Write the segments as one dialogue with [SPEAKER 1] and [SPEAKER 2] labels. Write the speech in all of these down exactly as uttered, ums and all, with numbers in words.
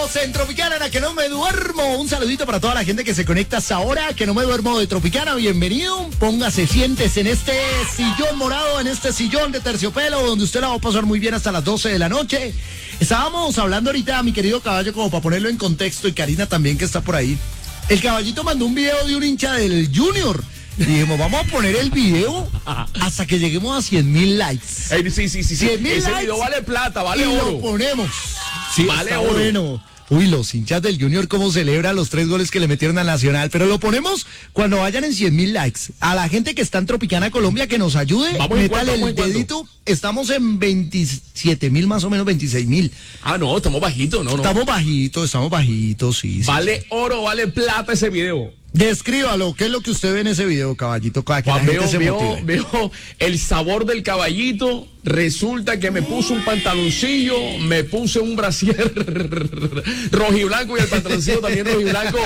[SPEAKER 1] Estamos en Tropicana, a que no me duermo. Un saludito para toda la gente que se conecta hasta ahora, que no me duermo de Tropicana. Bienvenido. Póngase, siéntese en este sillón morado, en este sillón de terciopelo, donde usted la va a pasar muy bien hasta las doce de la noche. Estábamos hablando ahorita, mi querido caballo, como para ponerlo en contexto, y Karina también, que está por ahí. El caballito mandó un video de un hincha del Junior. Y dijimos, vamos a poner el video hasta que lleguemos a cien mil likes.
[SPEAKER 2] Hey, sí, sí, sí, sí.
[SPEAKER 1] cien mil
[SPEAKER 2] Ese
[SPEAKER 1] likes
[SPEAKER 2] video vale plata, vale
[SPEAKER 1] y
[SPEAKER 2] oro.
[SPEAKER 1] lo ponemos. Sí,
[SPEAKER 2] vale
[SPEAKER 1] está
[SPEAKER 2] oro.
[SPEAKER 1] Bueno. Uy, los hinchas del Junior cómo celebran los tres goles que le metieron al Nacional. Pero lo ponemos cuando vayan en cien mil likes. A la gente que está en Tropicana, Colombia, que nos ayude.
[SPEAKER 2] Vamos en cuánto,
[SPEAKER 1] métale
[SPEAKER 2] vamos
[SPEAKER 1] el
[SPEAKER 2] en cuánto.
[SPEAKER 1] dedito. Estamos en veintisiete mil, más o menos veintiséis mil.
[SPEAKER 2] Ah, no, estamos bajitos, no, no.
[SPEAKER 1] Estamos bajitos, estamos bajitos, sí. sí.
[SPEAKER 2] Vale oro, vale plata ese video.
[SPEAKER 1] Descríbalo, ¿qué es lo que usted ve en ese video, caballito? Para que
[SPEAKER 2] Juan,
[SPEAKER 1] la
[SPEAKER 2] veo,
[SPEAKER 1] gente se
[SPEAKER 2] veo,
[SPEAKER 1] motive.
[SPEAKER 2] veo el sabor del caballito. Resulta que me puse un pantaloncillo, me puse un brasier rojiblanco y el pantaloncillo también rojiblanco.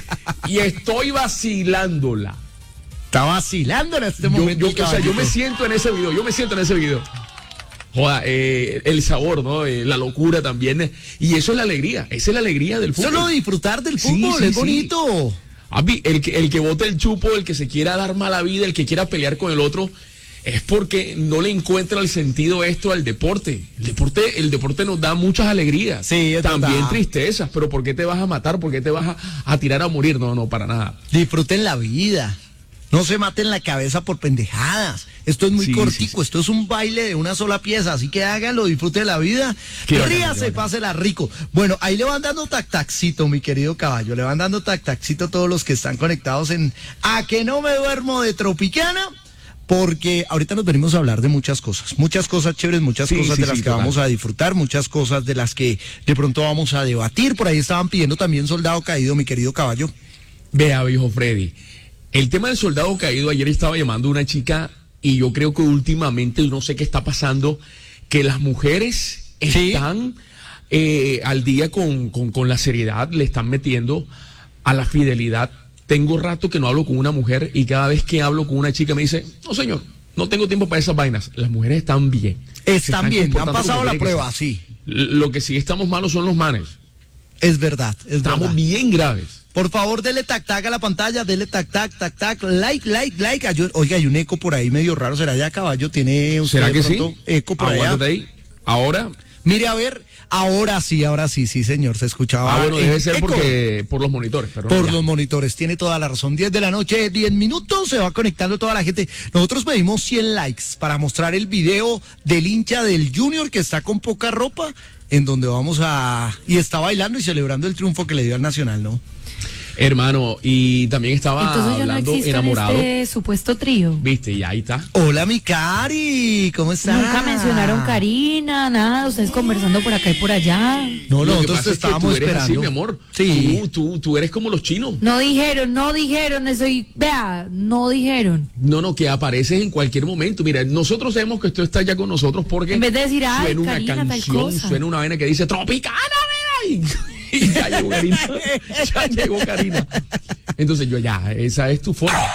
[SPEAKER 2] Y estoy vacilándola.
[SPEAKER 1] Está vacilando en este
[SPEAKER 2] Yo,
[SPEAKER 1] momento.
[SPEAKER 2] yo,
[SPEAKER 1] el
[SPEAKER 2] o sea, yo
[SPEAKER 1] caballito.
[SPEAKER 2] me siento en ese video, yo me siento en ese video. Joda, eh, el sabor, ¿no? Eh, la locura también. Y eso es la alegría, esa es la alegría del fútbol.
[SPEAKER 1] Solo disfrutar del
[SPEAKER 2] Sí,
[SPEAKER 1] fútbol,
[SPEAKER 2] sí,
[SPEAKER 1] es
[SPEAKER 2] sí.
[SPEAKER 1] bonito.
[SPEAKER 2] Papi, el que, el que bote el chupo, el que se quiera dar mala vida, el que quiera pelear con el otro, es porque no le encuentra el sentido esto al deporte. El deporte, el deporte nos da muchas alegrías.
[SPEAKER 1] Sí, es
[SPEAKER 2] también
[SPEAKER 1] verdad.
[SPEAKER 2] tristezas, pero ¿por qué te vas a matar? ¿Por qué te vas a, a tirar a morir? No, no, para nada.
[SPEAKER 1] Disfruten la vida. No se maten la cabeza por pendejadas. Esto es muy
[SPEAKER 2] Sí,
[SPEAKER 1] cortico,
[SPEAKER 2] sí, sí.
[SPEAKER 1] esto es un baile de una sola pieza, así que háganlo, disfruten la vida,
[SPEAKER 2] Qué bacán,
[SPEAKER 1] ríase,
[SPEAKER 2] qué bacán.
[SPEAKER 1] pásela rico. Bueno, ahí le van dando tac-taxito, mi querido caballo, le van dando tac-taxito a todos los que están conectados en A que no me duermo de Tropicana, porque ahorita nos venimos a hablar de muchas cosas, muchas cosas chéveres, muchas
[SPEAKER 2] Sí,
[SPEAKER 1] cosas
[SPEAKER 2] sí,
[SPEAKER 1] de las
[SPEAKER 2] sí,
[SPEAKER 1] que
[SPEAKER 2] total.
[SPEAKER 1] vamos a disfrutar, muchas cosas de las que de pronto vamos a debatir. Por ahí estaban pidiendo también Soldado Caído, mi querido caballo.
[SPEAKER 2] Vea, viejo Freddy, el tema del soldado caído, ayer estaba llamando a una chica y yo creo que últimamente, no sé qué está pasando, que las mujeres
[SPEAKER 1] Sí.
[SPEAKER 2] están eh, al día con, con, con la seriedad, le están metiendo a la fidelidad. Tengo rato que no hablo con una mujer y cada vez que hablo con una chica me dice, no señor, no tengo tiempo para esas vainas. Las mujeres están bien. Se
[SPEAKER 1] Están bien, han
[SPEAKER 2] comportando
[SPEAKER 1] pasado
[SPEAKER 2] como
[SPEAKER 1] la
[SPEAKER 2] tiene que
[SPEAKER 1] prueba,
[SPEAKER 2] ser.
[SPEAKER 1] sí,
[SPEAKER 2] Lo que sí estamos malos son los manes.
[SPEAKER 1] es verdad, es
[SPEAKER 2] Estamos
[SPEAKER 1] verdad.
[SPEAKER 2] bien graves.
[SPEAKER 1] Por favor, dele tac tac a la pantalla, dele tac tac, tac tac, like, like, like. Ay, oiga, hay un eco por ahí medio raro. ¿Será ya caballo? ¿Tiene usted
[SPEAKER 2] ¿Será
[SPEAKER 1] de
[SPEAKER 2] que sí?
[SPEAKER 1] pronto eco por allá?
[SPEAKER 2] Aguántate ahí. Ahora.
[SPEAKER 1] Mire, a ver, ahora sí, ahora sí, sí, señor, se escuchaba.
[SPEAKER 2] Ah, bueno,
[SPEAKER 1] eh,
[SPEAKER 2] debe ser
[SPEAKER 1] eco
[SPEAKER 2] porque por los monitores. Pero no,
[SPEAKER 1] por
[SPEAKER 2] ya.
[SPEAKER 1] los monitores, tiene toda la razón. diez de la noche, diez minutos, se va conectando toda la gente. Nosotros pedimos cien likes para mostrar el video del hincha del Junior que está con poca ropa, en donde vamos a... y está bailando y celebrando el triunfo que le dio al Nacional, ¿no?
[SPEAKER 2] Hermano, y también estaba
[SPEAKER 3] Entonces yo no
[SPEAKER 2] hablando
[SPEAKER 3] existo
[SPEAKER 2] enamorado.
[SPEAKER 3] en este supuesto trío.
[SPEAKER 2] Viste, y ahí está.
[SPEAKER 1] Hola, mi Cari, ¿cómo estás?
[SPEAKER 3] Nunca mencionaron Karina, nada, ustedes conversando por acá y por allá.
[SPEAKER 1] No,
[SPEAKER 2] Lo que
[SPEAKER 1] nosotros
[SPEAKER 2] pasa
[SPEAKER 1] te
[SPEAKER 2] es que
[SPEAKER 1] estábamos
[SPEAKER 2] tú eres
[SPEAKER 1] esperando.
[SPEAKER 2] así, mi amor.
[SPEAKER 1] Sí.
[SPEAKER 2] Tú, tú, tú eres como los chinos.
[SPEAKER 3] No dijeron, no dijeron, estoy, vea, no dijeron.
[SPEAKER 2] No, no, que apareces en cualquier momento. Mira, nosotros sabemos que tú estás ya con nosotros porque
[SPEAKER 3] En vez de decir, ay,
[SPEAKER 2] suena una
[SPEAKER 3] Karina, tal
[SPEAKER 2] canción,
[SPEAKER 3] cosa.
[SPEAKER 2] suena una vaina que dice Tropicana, nena", y, y ya llegó Karina. Ya llegó Karina. Entonces yo ya, esa es tu forma.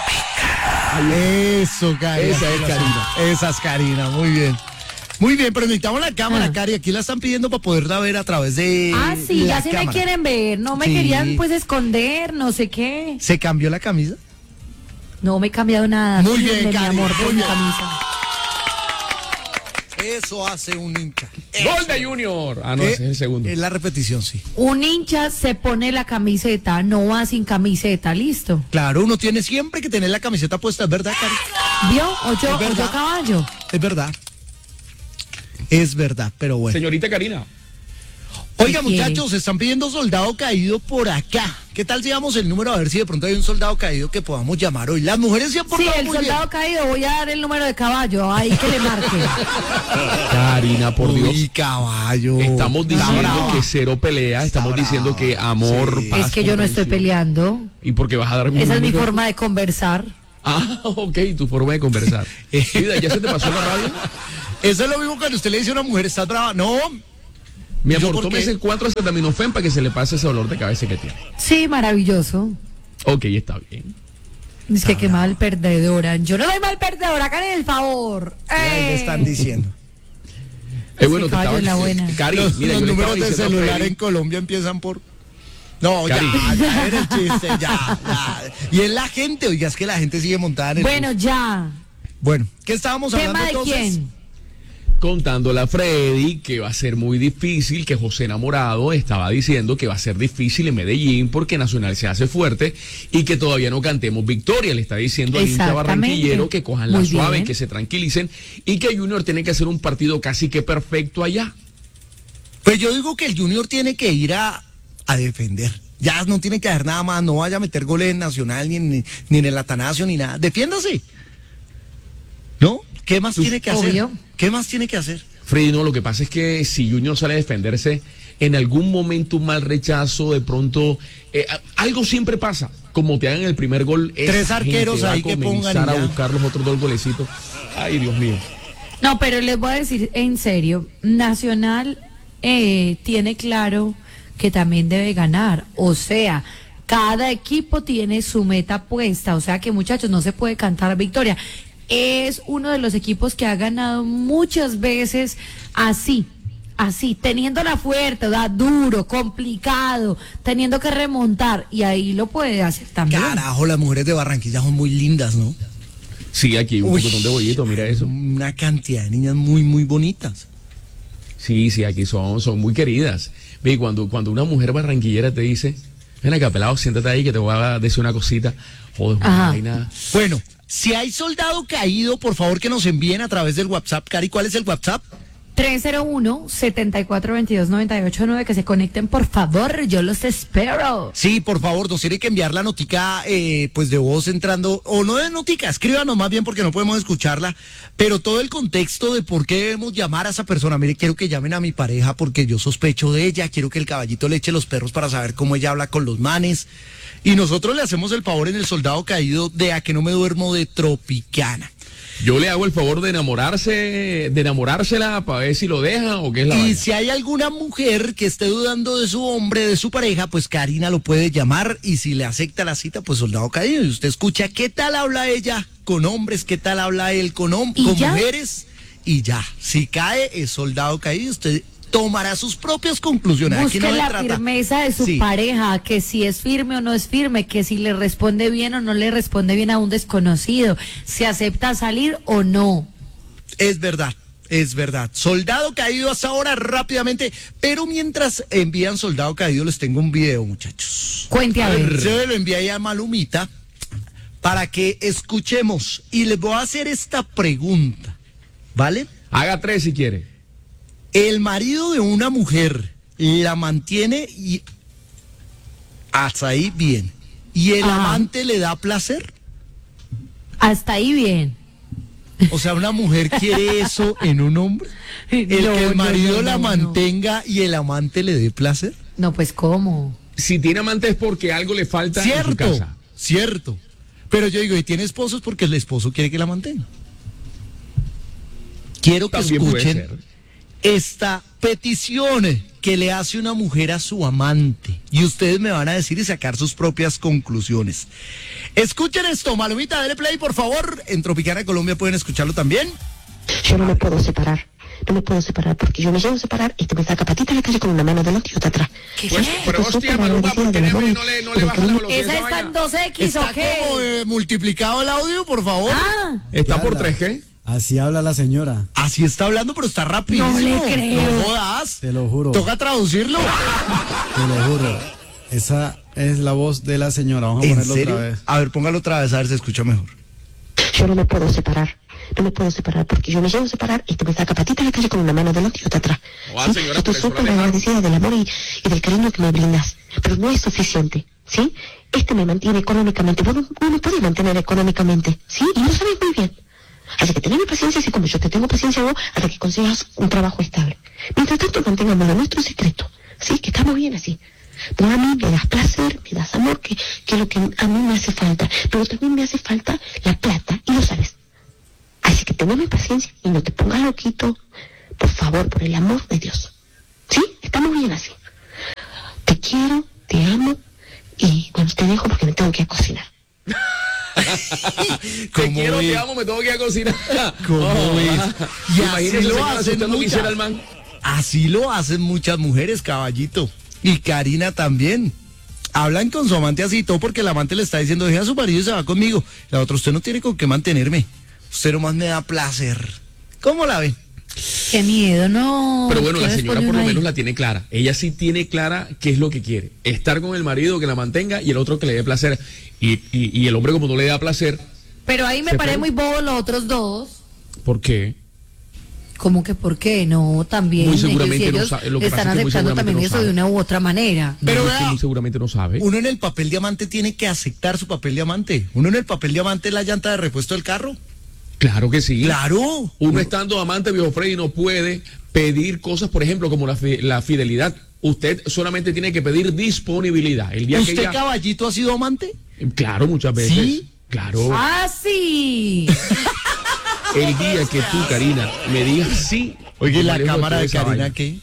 [SPEAKER 1] Eso, Karina.
[SPEAKER 2] Esa es Karina.
[SPEAKER 1] Esa es Karina, muy bien. Muy bien, pero necesitamos la cámara,
[SPEAKER 3] Ah.
[SPEAKER 1] Cari. Aquí la están pidiendo para poderla ver a través de
[SPEAKER 3] Ah, sí,
[SPEAKER 1] la
[SPEAKER 3] ya sí me
[SPEAKER 1] cámara.
[SPEAKER 3] quieren ver, no me
[SPEAKER 1] Sí.
[SPEAKER 3] querían pues esconder, no sé qué.
[SPEAKER 1] ¿Se cambió la camisa?
[SPEAKER 3] No me he cambiado nada.
[SPEAKER 1] Muy bien,
[SPEAKER 3] de mi
[SPEAKER 1] Karina,
[SPEAKER 3] amor,
[SPEAKER 1] muy
[SPEAKER 3] por mi
[SPEAKER 1] bien.
[SPEAKER 3] camisa.
[SPEAKER 1] Eso hace un hincha.
[SPEAKER 2] Gol de Junior. Ah, no,
[SPEAKER 1] Eh,
[SPEAKER 2] ese es el segundo.
[SPEAKER 1] Es la repetición, sí.
[SPEAKER 3] Un hincha se pone la camiseta, no va sin camiseta, listo.
[SPEAKER 1] Claro, uno tiene siempre que tener la camiseta puesta, ¿es verdad, Cari?
[SPEAKER 3] ¿Vio? O yo,
[SPEAKER 1] Es
[SPEAKER 3] o
[SPEAKER 1] verdad.
[SPEAKER 3] yo caballo.
[SPEAKER 1] Es verdad. Es verdad, pero bueno.
[SPEAKER 2] Señorita Karina.
[SPEAKER 1] Oiga,
[SPEAKER 3] ¿Qué quiere?
[SPEAKER 1] muchachos, están pidiendo soldado caído por acá. ¿Qué tal si damos el número a ver si de pronto hay un soldado caído que podamos llamar hoy? Las mujeres se han
[SPEAKER 3] Sí,
[SPEAKER 1] portado
[SPEAKER 3] el
[SPEAKER 1] muy
[SPEAKER 3] soldado caído, voy a dar el número de caballo, ahí que le marque.
[SPEAKER 2] Karina, por
[SPEAKER 1] bien.
[SPEAKER 2] Dios.
[SPEAKER 1] Uy, caballo.
[SPEAKER 2] Estamos
[SPEAKER 1] Está
[SPEAKER 2] diciendo
[SPEAKER 1] brava.
[SPEAKER 2] que cero pelea, estamos
[SPEAKER 1] brava.
[SPEAKER 2] diciendo que amor,
[SPEAKER 1] Sí.
[SPEAKER 2] paz,
[SPEAKER 3] Es que yo no estoy
[SPEAKER 2] comprensión.
[SPEAKER 3] peleando.
[SPEAKER 2] ¿Y por qué vas a dar
[SPEAKER 3] Esa es mi
[SPEAKER 2] número?
[SPEAKER 3] forma de conversar.
[SPEAKER 2] Ah, ok, tu forma de conversar. Vida, ¿ya se te pasó la radio?
[SPEAKER 1] Eso es lo mismo cuando usted le dice a una mujer, ¿estás brava? No.
[SPEAKER 2] Mi
[SPEAKER 1] ¿Yo
[SPEAKER 2] amor,
[SPEAKER 1] por
[SPEAKER 2] tómese
[SPEAKER 1] qué?
[SPEAKER 2] cuatro acetaminofén para que se le pase ese dolor de cabeza que tiene.
[SPEAKER 3] Sí, maravilloso.
[SPEAKER 2] Ok, está bien.
[SPEAKER 3] Es que qué mal perdedora. Yo no soy mal perdedora, hagan el favor.
[SPEAKER 1] Ahí le
[SPEAKER 3] ¡Eh!
[SPEAKER 1] están diciendo.
[SPEAKER 2] Eh, bueno,
[SPEAKER 3] Ese
[SPEAKER 2] te
[SPEAKER 3] caballo
[SPEAKER 2] estaba
[SPEAKER 3] es la buena.
[SPEAKER 2] Cari,
[SPEAKER 1] Los,
[SPEAKER 2] mira,
[SPEAKER 1] los
[SPEAKER 2] yo le estaba
[SPEAKER 1] números de
[SPEAKER 2] diciendo a
[SPEAKER 1] celular
[SPEAKER 2] Freddy-
[SPEAKER 1] en Colombia empiezan por... No,
[SPEAKER 2] Cari.
[SPEAKER 1] ya, ya era el chiste, ya, ya. Y es la gente, oiga, es que la gente sigue montada en el
[SPEAKER 3] Bueno,
[SPEAKER 1] bus.
[SPEAKER 3] ya.
[SPEAKER 1] Bueno, ¿qué estábamos hablando
[SPEAKER 3] ¿Tema de
[SPEAKER 1] entonces?
[SPEAKER 3] quién?
[SPEAKER 2] Contándole a Freddy que va a ser muy difícil, que José Enamorado estaba diciendo que va a ser difícil en Medellín porque Nacional se hace fuerte y que todavía no cantemos victoria. Le está diciendo al hincha
[SPEAKER 3] Exactamente.
[SPEAKER 2] barranquillero que cojan la
[SPEAKER 3] Muy
[SPEAKER 2] suave,
[SPEAKER 3] bien.
[SPEAKER 2] que se tranquilicen y que Junior tiene que hacer un partido casi que perfecto allá.
[SPEAKER 1] Pues yo digo que el Junior tiene que ir a, a defender. Ya no tiene que hacer nada más, no vaya a meter goles en Nacional ni en, ni en el Atanasio ni nada. Defiéndase. ¿No? ¿Qué más tiene que hacer?
[SPEAKER 3] Obvio.
[SPEAKER 1] ¿Qué más tiene que hacer?
[SPEAKER 2] Freddy, no, lo que pasa es que si Junior sale a defenderse, en algún momento un mal rechazo, de pronto, eh, a- algo siempre pasa. Como te hagan el primer gol, esa
[SPEAKER 1] Tres arqueros
[SPEAKER 2] gente va
[SPEAKER 1] ahí
[SPEAKER 2] a
[SPEAKER 1] que pongan
[SPEAKER 2] comenzar
[SPEAKER 1] y
[SPEAKER 2] a
[SPEAKER 1] ya.
[SPEAKER 2] buscar los otros dos golecitos. Ay, Dios mío.
[SPEAKER 3] No, pero les voy a decir en serio, Nacional eh, tiene claro que también debe ganar, o sea, cada equipo tiene su meta puesta, o sea que muchachos no se puede cantar victoria. Es uno de los equipos que ha ganado muchas veces así, así, teniéndola fuerte, ¿verdad? Duro, complicado, teniendo que remontar, y ahí lo puede hacer también.
[SPEAKER 1] Carajo, las mujeres de Barranquilla son muy lindas, ¿no?
[SPEAKER 2] Sí, aquí un
[SPEAKER 1] Uy.
[SPEAKER 2] botón de bollito, mira eso.
[SPEAKER 1] Una cantidad de niñas muy, muy bonitas.
[SPEAKER 2] Sí, sí, aquí son, son muy queridas. Ve, cuando, cuando una mujer barranquillera te dice, ven acá, pelado, siéntate ahí que te voy a decir una cosita. Joder, una
[SPEAKER 3] Ajá.
[SPEAKER 2] vaina.
[SPEAKER 1] Bueno, si hay soldado caído, por favor que nos envíen a través del WhatsApp. Cari, ¿cuál es el WhatsApp?
[SPEAKER 3] tres cero uno, siete cuatro dos dos, nueve ocho nueve, que se conecten por favor, yo los espero.
[SPEAKER 1] Sí, por favor, nos tiene que enviar la notica eh, pues de voz entrando, o no de notica, escríbanos más bien porque no podemos escucharla, pero todo el contexto de por qué debemos llamar a esa persona. Mire, quiero que llamen a mi pareja porque yo sospecho de ella, quiero que el caballito le eche los perros para saber cómo ella habla con los manes, y nosotros le hacemos el favor en el soldado caído de A que no me duermo de Tropicana.
[SPEAKER 2] Yo le hago el favor de enamorarse, de enamorársela para ver si lo deja o qué es la
[SPEAKER 1] Y
[SPEAKER 2] vaina.
[SPEAKER 1] si hay alguna mujer que esté dudando de su hombre, de su pareja, pues Karina lo puede llamar, y si le acepta la cita, pues soldado caído. Y usted escucha qué tal habla ella con hombres, qué tal habla él con, hom-
[SPEAKER 3] ¿Y
[SPEAKER 1] con
[SPEAKER 3] ya?
[SPEAKER 1] mujeres, y ya. Si cae, es soldado caído. Usted tomará sus propias conclusiones. Aquí
[SPEAKER 3] Busque
[SPEAKER 1] no se
[SPEAKER 3] la
[SPEAKER 1] trata-
[SPEAKER 3] firmeza de su
[SPEAKER 1] Sí.
[SPEAKER 3] pareja, que si es firme o no es firme, que si le responde bien o no le responde bien a un desconocido, si acepta salir o no.
[SPEAKER 1] Es verdad, es verdad. Soldado caído hasta ahora rápidamente, pero mientras envían soldado caído les tengo un video, muchachos.
[SPEAKER 3] Cuente a ver.
[SPEAKER 1] Se lo envié ahí a Malumita para que escuchemos, y les voy a hacer esta pregunta, ¿vale?
[SPEAKER 2] Haga tres si quiere.
[SPEAKER 1] El marido de una mujer la mantiene y hasta ahí bien, y el
[SPEAKER 3] Ajá.
[SPEAKER 1] amante le da placer.
[SPEAKER 3] Hasta ahí bien.
[SPEAKER 1] O sea, una mujer quiere eso en un hombre. El
[SPEAKER 3] No,
[SPEAKER 1] que el
[SPEAKER 3] no,
[SPEAKER 1] marido
[SPEAKER 3] no,
[SPEAKER 1] la
[SPEAKER 3] no, no.
[SPEAKER 1] mantenga y el amante le dé placer.
[SPEAKER 3] No, pues ¿cómo?
[SPEAKER 2] Si tiene amante es porque algo le falta en su
[SPEAKER 1] Cierto,
[SPEAKER 2] casa.
[SPEAKER 1] cierto. Pero yo digo, y tiene esposo es porque el esposo quiere que la mantenga. Quiero que
[SPEAKER 2] También puede
[SPEAKER 1] escuchen
[SPEAKER 2] ser.
[SPEAKER 1] esta petición que le hace una mujer a su amante. Y ustedes me van a decir y sacar sus propias conclusiones. Escuchen esto, Malumita, dale play, por favor. En Tropicana Colombia pueden escucharlo también.
[SPEAKER 4] Yo no me puedo separar, no me puedo separar, porque yo me llevo a separar y te me saca patita a la calle con una mano delante y otra atrás.
[SPEAKER 2] Pues, pero hostia, Maluma, ¿por qué no le, no le, no le baja la velocidad?
[SPEAKER 3] ¿Esa
[SPEAKER 2] a
[SPEAKER 3] está en
[SPEAKER 2] vaina?
[SPEAKER 3] dos equis o
[SPEAKER 1] Está
[SPEAKER 3] qué?
[SPEAKER 1] como eh, multiplicado el audio, por favor.
[SPEAKER 3] Ah,
[SPEAKER 2] ¿Está por
[SPEAKER 5] Habla.
[SPEAKER 2] tres qué?
[SPEAKER 5] Así habla la señora,
[SPEAKER 1] Así está hablando, pero está rapidísimo.
[SPEAKER 3] No le creo.
[SPEAKER 1] No jodas.
[SPEAKER 5] te lo juro,
[SPEAKER 1] Toca traducirlo.
[SPEAKER 5] te lo juro. Esa es la voz de la señora. Vamos a
[SPEAKER 1] ¿En
[SPEAKER 5] ponerlo
[SPEAKER 1] serio?
[SPEAKER 5] otra vez.
[SPEAKER 1] A ver, póngalo otra vez, a ver si se escucha mejor.
[SPEAKER 4] Yo no me puedo separar, no me puedo separar, porque yo me llevo a separar y te me saca patita a la calle con una mano delante y otra atrás.
[SPEAKER 2] Ah,
[SPEAKER 4] ¿Sí?
[SPEAKER 2] señora,
[SPEAKER 4] Estoy
[SPEAKER 2] por eso la
[SPEAKER 4] súper
[SPEAKER 2] dejaron.
[SPEAKER 4] agradecida del amor y, y del cariño que me brindas, pero no es suficiente, ¿sí? Este me mantiene económicamente, vos no, no me podés mantener económicamente, ¿sí? Y lo sabes muy bien. Así que teneme paciencia, así como yo te tengo paciencia a vos, hasta que consigas un trabajo estable. Mientras tanto, mantengamos lo nuestro secreto, ¿sí? Que estamos bien así. Tú a mí me das placer, me das amor, que, que es lo que a mí me hace falta. Pero también me hace falta la plata, y lo sabes. Así que teneme paciencia y no te pongas loquito, por favor, por el amor de Dios. ¿Sí? Estamos bien así. Te quiero, te amo, y bueno, te dejo porque me tengo que ir a cocinar.
[SPEAKER 2] Te
[SPEAKER 1] ¿Cómo
[SPEAKER 2] quiero,
[SPEAKER 1] es?
[SPEAKER 2] te amo, me tengo que ir a cocinar.
[SPEAKER 1] ¿Cómo
[SPEAKER 2] Oh,
[SPEAKER 1] es?
[SPEAKER 2] ah.
[SPEAKER 1] Y
[SPEAKER 2] Imagínese,
[SPEAKER 1] así lo
[SPEAKER 2] señora, si
[SPEAKER 1] hacen
[SPEAKER 2] usted no
[SPEAKER 1] muchas.
[SPEAKER 2] quisiera el man.
[SPEAKER 1] Así lo hacen muchas mujeres, caballito. Y Karina también. Hablan con su amante así, todo porque el amante le está diciendo, deja a su marido y se va conmigo. La otra, usted no tiene con qué mantenerme. Usted nomás me da placer. ¿Cómo la ven?
[SPEAKER 3] Qué miedo, no.
[SPEAKER 2] Pero bueno, la
[SPEAKER 3] ¿Qué
[SPEAKER 2] señora
[SPEAKER 3] responde
[SPEAKER 2] por lo
[SPEAKER 3] uno ahí?
[SPEAKER 2] menos la tiene clara. Ella sí tiene clara qué es lo que quiere. Estar con el marido que la mantenga y el otro que le dé placer. Y, y, y el hombre como no le da placer.
[SPEAKER 3] Pero ahí me
[SPEAKER 2] ¿Se
[SPEAKER 3] parece
[SPEAKER 2] fue?
[SPEAKER 3] muy bobo los otros dos.
[SPEAKER 2] ¿Por qué?
[SPEAKER 3] ¿Cómo que por qué? No, también.
[SPEAKER 2] Muy
[SPEAKER 3] ellos,
[SPEAKER 2] seguramente
[SPEAKER 3] si
[SPEAKER 2] no
[SPEAKER 3] ellos
[SPEAKER 2] sabe, lo que
[SPEAKER 3] están
[SPEAKER 2] pasa es que muy
[SPEAKER 3] aceptando
[SPEAKER 2] seguramente
[SPEAKER 3] también
[SPEAKER 2] no
[SPEAKER 3] eso
[SPEAKER 2] sabe.
[SPEAKER 3] de una u otra manera.
[SPEAKER 1] Pero
[SPEAKER 2] No, es que
[SPEAKER 1] vea,
[SPEAKER 2] muy seguramente no sabe.
[SPEAKER 1] uno en el papel diamante tiene que aceptar su papel diamante. Uno en el papel diamante es la llanta de repuesto del carro.
[SPEAKER 2] Claro que sí.
[SPEAKER 1] Claro.
[SPEAKER 2] Uno estando amante, viejo Freddy, no puede pedir cosas, por ejemplo, como la, fi- la fidelidad. Usted solamente tiene que pedir disponibilidad. El día que
[SPEAKER 1] ¿Usted,
[SPEAKER 2] ella...
[SPEAKER 1] caballito, ha sido amante?
[SPEAKER 2] Claro, muchas veces.
[SPEAKER 1] ¿Sí?
[SPEAKER 2] Claro.
[SPEAKER 3] Ah, sí.
[SPEAKER 2] El día que tú, Karina, me digas sí.
[SPEAKER 1] Oye,
[SPEAKER 2] yo
[SPEAKER 1] ¿y
[SPEAKER 2] me
[SPEAKER 1] la
[SPEAKER 2] alejo
[SPEAKER 1] cámara
[SPEAKER 2] toda
[SPEAKER 1] de
[SPEAKER 2] esa
[SPEAKER 1] Karina
[SPEAKER 2] vaina.
[SPEAKER 1] qué?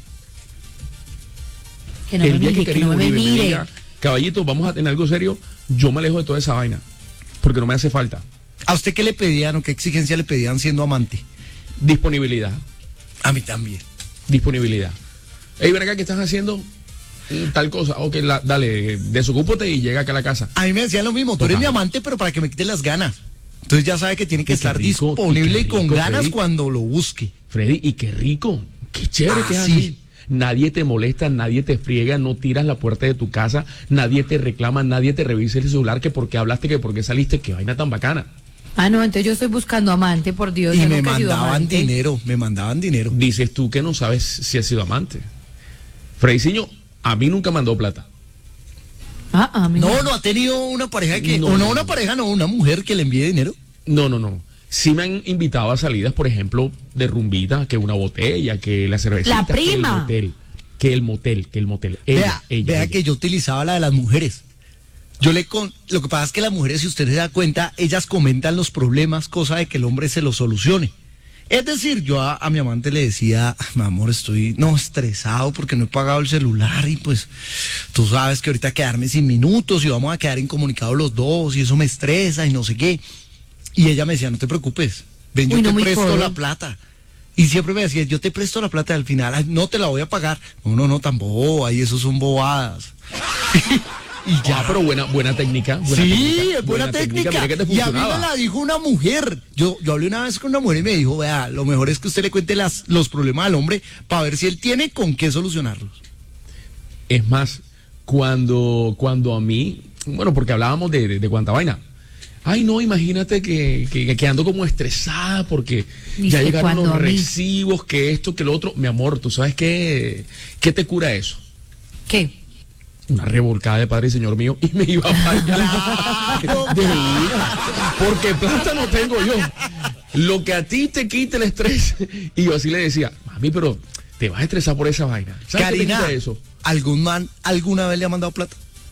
[SPEAKER 3] Que no me
[SPEAKER 2] El día
[SPEAKER 3] mire,
[SPEAKER 2] que
[SPEAKER 3] que
[SPEAKER 2] Karina
[SPEAKER 3] no me
[SPEAKER 2] Uribe me
[SPEAKER 3] mire.
[SPEAKER 2] diga, caballito, vamos a tener algo serio, yo me alejo de toda esa vaina. Porque no me hace falta.
[SPEAKER 1] ¿A usted qué le pedían o qué exigencia le pedían siendo amante?
[SPEAKER 2] Disponibilidad.
[SPEAKER 1] A mí también.
[SPEAKER 2] Disponibilidad. Ey, ven acá, ¿qué estás haciendo? Mm, Tal cosa. Ok, la- dale, desocúpate y llega acá a la casa.
[SPEAKER 1] A mí me decían lo mismo, tú eres
[SPEAKER 2] Total.
[SPEAKER 1] mi amante, pero para que me quites las ganas. Entonces ya sabe que tiene que
[SPEAKER 2] Y qué
[SPEAKER 1] estar
[SPEAKER 2] rico,
[SPEAKER 1] disponible
[SPEAKER 2] y
[SPEAKER 1] y,
[SPEAKER 2] qué
[SPEAKER 1] con
[SPEAKER 2] rico,
[SPEAKER 1] ganas
[SPEAKER 2] Freddy.
[SPEAKER 1] cuando lo busque.
[SPEAKER 2] Freddy, y qué rico. Qué chévere
[SPEAKER 1] Ah,
[SPEAKER 2] que es
[SPEAKER 1] sí.
[SPEAKER 2] así. Nadie te molesta, nadie te friega, no tiras la puerta de tu casa, nadie te reclama, nadie te revisa el celular, que porque hablaste, que porque saliste, qué vaina tan bacana.
[SPEAKER 3] Ah, no, entonces yo estoy buscando amante, por Dios.
[SPEAKER 1] Y
[SPEAKER 3] yo
[SPEAKER 1] me
[SPEAKER 3] nunca he sido
[SPEAKER 1] mandaban
[SPEAKER 3] amante.
[SPEAKER 1] dinero, me mandaban dinero.
[SPEAKER 2] Dices tú que no sabes si has sido amante. Frediciño, a mí nunca mandó plata.
[SPEAKER 3] Ah, ah, mira.
[SPEAKER 1] No, no ha tenido una pareja que,
[SPEAKER 2] No,
[SPEAKER 1] o no
[SPEAKER 2] no,
[SPEAKER 1] una
[SPEAKER 2] no.
[SPEAKER 1] pareja, no, una mujer que le envíe dinero.
[SPEAKER 2] No, no, no. Sí me han invitado a salidas, por ejemplo, de rumbita, que una botella, que la cervecita.
[SPEAKER 3] La prima.
[SPEAKER 2] Que el motel, que el motel, que el motel. Ella,
[SPEAKER 1] vea,
[SPEAKER 2] ella,
[SPEAKER 1] vea
[SPEAKER 2] ella.
[SPEAKER 1] que yo utilizaba la de las mujeres. Yo le con, lo que pasa es que las mujeres, si usted se da cuenta, ellas comentan los problemas, cosa de que el hombre se los solucione. Es decir, yo a, a mi amante le decía, mi amor, estoy no estresado porque no he pagado el celular y pues tú sabes que ahorita quedarme sin minutos y vamos a quedar incomunicados los dos y eso me estresa y no sé qué. Y ella me decía, no te preocupes, ven, yo
[SPEAKER 3] Uy, no,
[SPEAKER 1] te
[SPEAKER 3] muy
[SPEAKER 1] presto
[SPEAKER 3] codo.
[SPEAKER 1] la plata. Y siempre me decía, yo te presto la plata y al final, "Ay, no te la voy a pagar". No, no, no, tampoco, ahí eso son bobadas. Y
[SPEAKER 2] Ya, pero buena, buena técnica. Buena
[SPEAKER 1] sí,
[SPEAKER 2] técnica,
[SPEAKER 1] es buena, técnica.
[SPEAKER 2] mira que te
[SPEAKER 1] Y a mí me
[SPEAKER 2] funcionaba.
[SPEAKER 1] la dijo una mujer. Yo, yo hablé una vez con una mujer y me dijo, vea, lo mejor es que usted le cuente las, los problemas al hombre para ver si él tiene con qué solucionarlos.
[SPEAKER 2] Es más, cuando, cuando a mí, bueno, porque hablábamos de, de, de cuánta vaina. Ay, no, imagínate que, que, que ando como estresada porque
[SPEAKER 3] Dice,
[SPEAKER 2] ya llegaron
[SPEAKER 3] ¿cuándo
[SPEAKER 2] los
[SPEAKER 3] a mí?
[SPEAKER 2] recibos, que esto, que lo otro. Mi amor, ¿tú sabes qué, qué te cura eso?
[SPEAKER 3] ¿Qué?
[SPEAKER 2] Una revolcada de Padre y Señor mío y me iba a fallar. De verdad, porque plata no tengo yo. Lo que a ti te quite el estrés. Y yo así le decía, mami, pero te vas a estresar por esa vaina. ¿Sabes qué te
[SPEAKER 1] Karina,
[SPEAKER 2] quita eso?
[SPEAKER 1] ¿algún man alguna vez le ha mandado plata?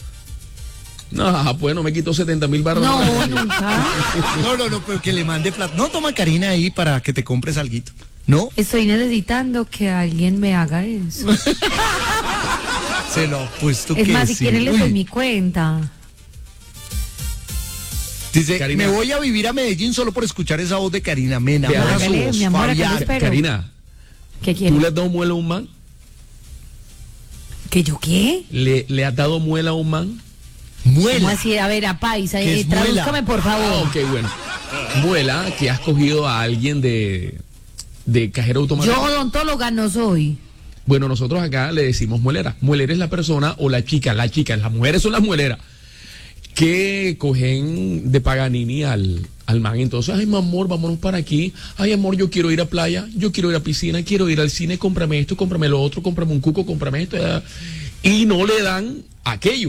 [SPEAKER 2] No, pues no me quitó setenta mil barras.
[SPEAKER 3] No, nunca.
[SPEAKER 1] No, no, no, pero que le mande plata. No, toma Karina ahí para que te compres alguito. ¿No?
[SPEAKER 3] Estoy necesitando que alguien me haga eso.
[SPEAKER 1] Se lo ha puesto
[SPEAKER 3] Es
[SPEAKER 1] que
[SPEAKER 3] más, si
[SPEAKER 1] sí.
[SPEAKER 3] quieren les
[SPEAKER 1] Uy.
[SPEAKER 3] doy mi cuenta.
[SPEAKER 1] Dice,
[SPEAKER 2] Karina.
[SPEAKER 1] me voy a vivir a Medellín solo por escuchar esa voz de Karina. Me enamora su
[SPEAKER 3] Hágale,
[SPEAKER 1] voz,
[SPEAKER 3] mi amor, acá
[SPEAKER 1] Fabián.
[SPEAKER 3] lo espero.
[SPEAKER 2] Karina,
[SPEAKER 3] ¿Qué
[SPEAKER 2] ¿tú
[SPEAKER 3] quieren?
[SPEAKER 2] le has dado muela a un man?
[SPEAKER 3] ¿Que yo qué?
[SPEAKER 2] ¿Le, le has dado muela a un man?
[SPEAKER 3] ¿Cómo
[SPEAKER 1] Muela.
[SPEAKER 3] así? A ver, a paisa,
[SPEAKER 1] ¿Qué
[SPEAKER 3] eh,
[SPEAKER 1] es muela?
[SPEAKER 3] tradúzcame por
[SPEAKER 2] Ah,
[SPEAKER 3] favor.
[SPEAKER 2] ok, bueno. Muela, que has cogido a alguien de, de cajero automático.
[SPEAKER 3] Yo odontóloga no soy.
[SPEAKER 2] Bueno, nosotros acá le decimos muelera. Muelera es la persona o la chica, la chica, las mujeres son las mueleras, que cogen de Paganini al, al man. Entonces, ay, mi amor, vámonos para aquí. Ay, amor, yo quiero ir a playa, yo quiero ir a piscina, quiero ir al cine, cómprame esto, cómprame lo otro, cómprame un cuco, cómprame esto. eh. Y no le dan aquello.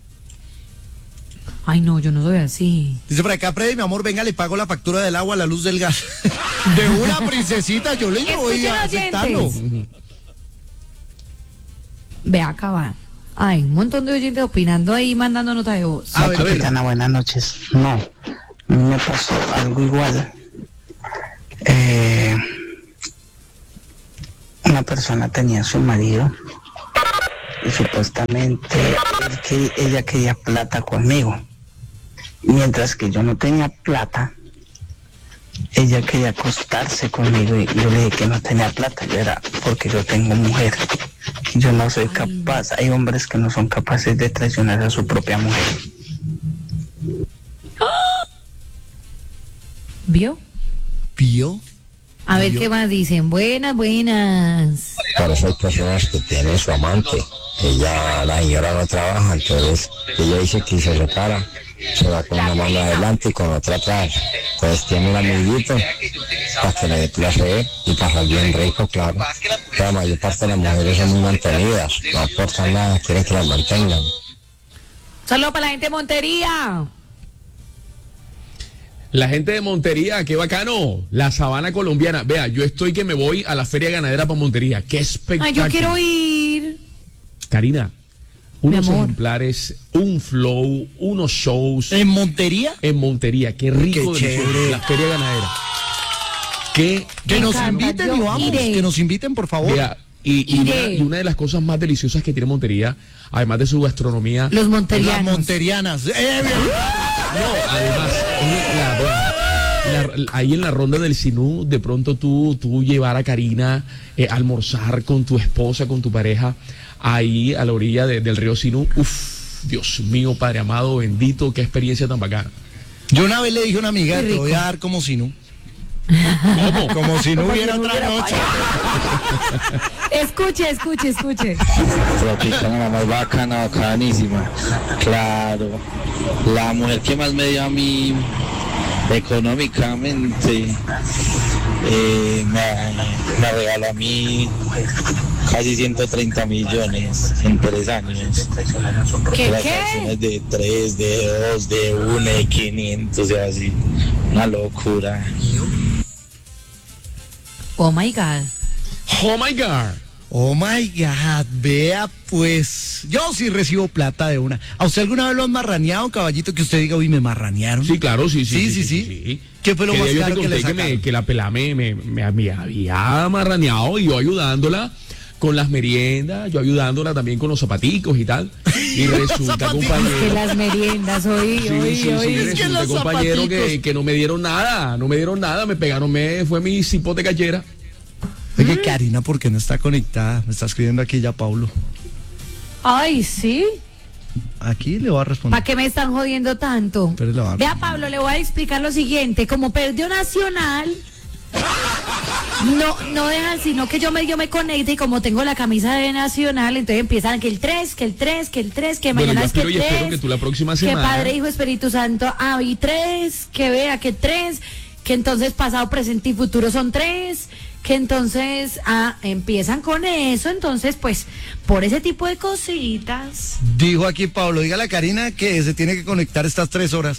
[SPEAKER 3] Ay, no, yo no soy así.
[SPEAKER 1] Dice por acá, Freddy, mi amor, venga, le pago la factura del agua, la luz del gas. De una princesita, yo le voy
[SPEAKER 3] Escuchen,
[SPEAKER 1] aceptando.
[SPEAKER 3] oyentes. Ve acá va. Ay, un montón de oyentes opinando ahí, mandando nota de voz.
[SPEAKER 1] A ver, a ver.
[SPEAKER 6] Capitana, buenas noches. No, me pasó algo igual. Eh, una persona tenía a su marido y supuestamente él que- ella quería plata conmigo. Mientras que yo no tenía plata, ella quería acostarse conmigo y yo le dije que no tenía plata, y era porque yo tengo mujer. Yo no soy capaz, hay hombres que no son capaces de traicionar a su propia mujer.
[SPEAKER 3] ¿Vio?
[SPEAKER 1] ¿Vio?
[SPEAKER 3] A ver qué más dicen. Buenas, buenas.
[SPEAKER 7] Para esas personas que tienen su amante, ella, la señora no trabaja, entonces ella dice que se separa, se va con una mano adelante y con otra atrás. Entonces tiene un amiguito para que le dé placer y pasar bien rico, claro. La mayor parte de las mujeres son muy mantenidas, no aportan nada, quieren que las mantengan.
[SPEAKER 3] Saludos para la gente de Montería.
[SPEAKER 2] La gente de Montería, qué bacano. La sabana colombiana. Vea, yo estoy que me voy a la feria ganadera para Montería. Qué espectáculo.
[SPEAKER 3] Ay, yo quiero ir.
[SPEAKER 2] Karina, unos ejemplares, un flow, unos shows.
[SPEAKER 1] ¿En Montería?
[SPEAKER 2] En Montería, qué rico.
[SPEAKER 1] Qué chévere.
[SPEAKER 2] La feria ganadera. Qué,
[SPEAKER 1] que nos
[SPEAKER 3] encanta,
[SPEAKER 1] inviten
[SPEAKER 3] yo
[SPEAKER 1] y vamos.
[SPEAKER 3] iré.
[SPEAKER 1] Que nos inviten, por favor.
[SPEAKER 2] Vea, y, y, una, y una de las cosas más deliciosas que tiene Montería, además de su gastronomía.
[SPEAKER 3] Los monterianos.
[SPEAKER 1] Las monterianas. ¡Eh,
[SPEAKER 2] No, además, la, la, la, ahí en la ronda del Sinú, de pronto tú, tú llevar a Karina eh, a almorzar con tu esposa, con tu pareja, ahí a la orilla de, del río Sinú. Uf, Dios mío, Padre amado, bendito, qué experiencia tan bacana.
[SPEAKER 1] Yo una vez le dije a una amiga, te voy a dar como si no.
[SPEAKER 2] ¿Cómo?
[SPEAKER 1] Como si no
[SPEAKER 3] Como
[SPEAKER 1] hubiera
[SPEAKER 3] si no
[SPEAKER 1] otra
[SPEAKER 3] hubiera
[SPEAKER 1] noche.
[SPEAKER 3] Escuche, escuche, escuche.
[SPEAKER 7] Tropicana, la más bacana, bacanísima. Claro. La mujer que más me dio a mí económicamente eh, me, me regaló a mí casi ciento treinta millones en tres años.
[SPEAKER 3] ¿Qué,
[SPEAKER 7] Las
[SPEAKER 3] qué?
[SPEAKER 7] acciones de tres, de dos, de uno, de quinientos, o sea, así. Una locura.
[SPEAKER 3] Oh my God.
[SPEAKER 2] Oh my God.
[SPEAKER 1] Oh my God, vea pues, yo sí recibo plata de una. ¿A usted alguna vez lo han marraneado, caballito, que usted diga, uy, me marranearon?
[SPEAKER 2] Sí, claro, sí, sí.
[SPEAKER 1] Sí, sí, sí.
[SPEAKER 2] sí, sí.
[SPEAKER 1] ¿Qué fue lo
[SPEAKER 2] Que
[SPEAKER 1] más
[SPEAKER 2] yo te
[SPEAKER 1] caro que
[SPEAKER 2] conté
[SPEAKER 1] le
[SPEAKER 2] que,
[SPEAKER 1] sacaron?
[SPEAKER 2] me, que la pelada me, me, me, me había marraneado y yo ayudándola con las meriendas, yo ayudándola también con los zapaticos y tal. Y resulta,
[SPEAKER 1] zapaticos.
[SPEAKER 2] compañero.
[SPEAKER 3] Que las meriendas, oí,
[SPEAKER 2] Sí,
[SPEAKER 3] oí,
[SPEAKER 2] sí, sí,
[SPEAKER 3] oí.
[SPEAKER 1] Es que
[SPEAKER 2] resulta,
[SPEAKER 1] los
[SPEAKER 2] compañero, que,
[SPEAKER 1] zapaticos.
[SPEAKER 2] que no me dieron nada, no me dieron nada, me pegaron, me fue mi cipote cachera.
[SPEAKER 1] Oye, Karina, ¿por qué no está conectada? Me está escribiendo aquí ya Paulo.
[SPEAKER 3] Ay, sí.
[SPEAKER 1] Aquí le voy a responder.
[SPEAKER 3] ¿Para qué me están jodiendo tanto?
[SPEAKER 1] Pero le va a-
[SPEAKER 3] Vea, Pablo, le voy a explicar lo siguiente. Como perdió Nacional, no no dejan sino que yo me, yo me conecte y como tengo la camisa de Nacional, entonces empiezan que el tres, que el tres, que el tres, que
[SPEAKER 2] Bueno,
[SPEAKER 3] mañana
[SPEAKER 2] yo
[SPEAKER 3] es que
[SPEAKER 2] espero y espero
[SPEAKER 3] tres,
[SPEAKER 2] que tú la próxima
[SPEAKER 3] que
[SPEAKER 2] semana.
[SPEAKER 3] Padre, Hijo, Espíritu Santo, ah, y tres, que vea que tres, que entonces pasado, presente y futuro son tres, que entonces ah, empiezan con eso, entonces pues por ese tipo de cositas.
[SPEAKER 1] Dijo aquí Pablo, dígale a Karina que se tiene que conectar estas tres horas.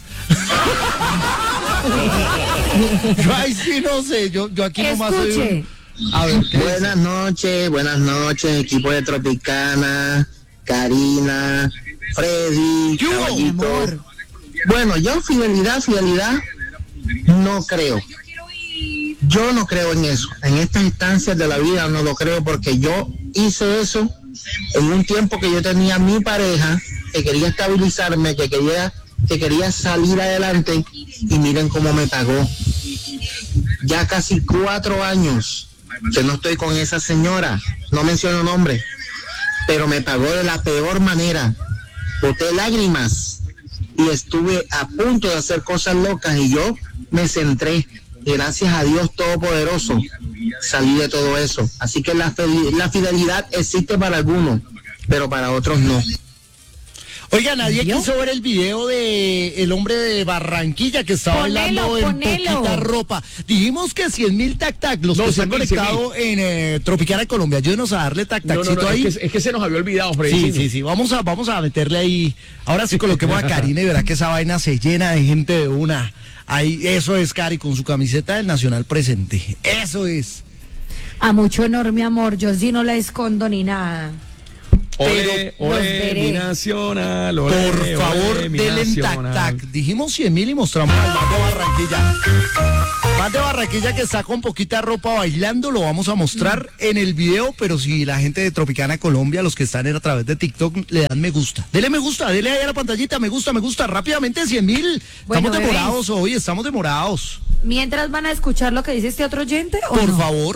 [SPEAKER 1] Yo ahí sí no sé, yo, yo aquí nomás soy
[SPEAKER 3] Escuche.
[SPEAKER 1] un- A ver, ¿qué dice?
[SPEAKER 6] Buenas noches, buenas noches, equipo de Tropicana, Karina, Freddy,
[SPEAKER 1] ¿Qué hubo?
[SPEAKER 6] Caballito.
[SPEAKER 3] Amor.
[SPEAKER 6] Bueno, yo fidelidad, fidelidad, no creo. Yo no creo en eso. En estas instancias de la vida no lo creo porque yo hice eso en un tiempo que yo tenía mi pareja, que quería estabilizarme, que quería, que quería salir adelante y miren cómo me pagó. Ya casi cuatro años que no estoy con esa señora, no menciono nombre, pero me pagó de la peor manera. Boté lágrimas y estuve a punto de hacer cosas locas y yo me centré. Y gracias a Dios Todopoderoso salí de todo eso. Así que la, fel- la fidelidad existe para algunos, pero para otros no.
[SPEAKER 1] Oiga, nadie
[SPEAKER 3] ¿Vio?
[SPEAKER 1] quiso ver el video de el hombre de Barranquilla que estaba
[SPEAKER 3] Ponelo,
[SPEAKER 1] bailando en
[SPEAKER 3] ponelo.
[SPEAKER 1] poquita ropa. Dijimos que cien mil tac tac, los
[SPEAKER 2] No,
[SPEAKER 1] que están
[SPEAKER 2] cien mil, cien
[SPEAKER 1] conectados en eh, Tropicana Colombia, ayúdenos a darle tac
[SPEAKER 2] No, no,
[SPEAKER 1] tacito
[SPEAKER 2] no,
[SPEAKER 1] ahí.
[SPEAKER 2] es que, es que se nos había olvidado, Freddy.
[SPEAKER 1] Sí, sí, sí, vamos a, vamos a meterle ahí. Ahora sí coloquemos a Karina y verá que esa vaina se llena de gente de una. Ahí, eso es, Cari, con su camiseta del Nacional presente. Eso es.
[SPEAKER 3] A mucho honor, mi amor, yo sí no la escondo ni nada.
[SPEAKER 2] Ole,
[SPEAKER 3] Pero los
[SPEAKER 2] ole,
[SPEAKER 3] veré.
[SPEAKER 2] mi nacional, ole,
[SPEAKER 1] Por
[SPEAKER 2] ole,
[SPEAKER 1] favor,
[SPEAKER 2] mi
[SPEAKER 1] denle en tac
[SPEAKER 2] nacional.
[SPEAKER 1] tac. Dijimos cien mil y mostramos al más de Barranquilla. Más de Barranquilla que está con poquita ropa bailando, lo vamos a mostrar en el video, pero si la gente de Tropicana Colombia, los que están en a través de TikTok, le dan me gusta. Dele me gusta, dele ahí a la pantallita, me gusta, me gusta, rápidamente cien mil.
[SPEAKER 3] Bueno,
[SPEAKER 1] Estamos
[SPEAKER 3] bebés.
[SPEAKER 1] demorados hoy, estamos demorados.
[SPEAKER 3] Mientras van a escuchar lo que dice este otro oyente, ¿o
[SPEAKER 1] Por
[SPEAKER 3] no?
[SPEAKER 1] favor.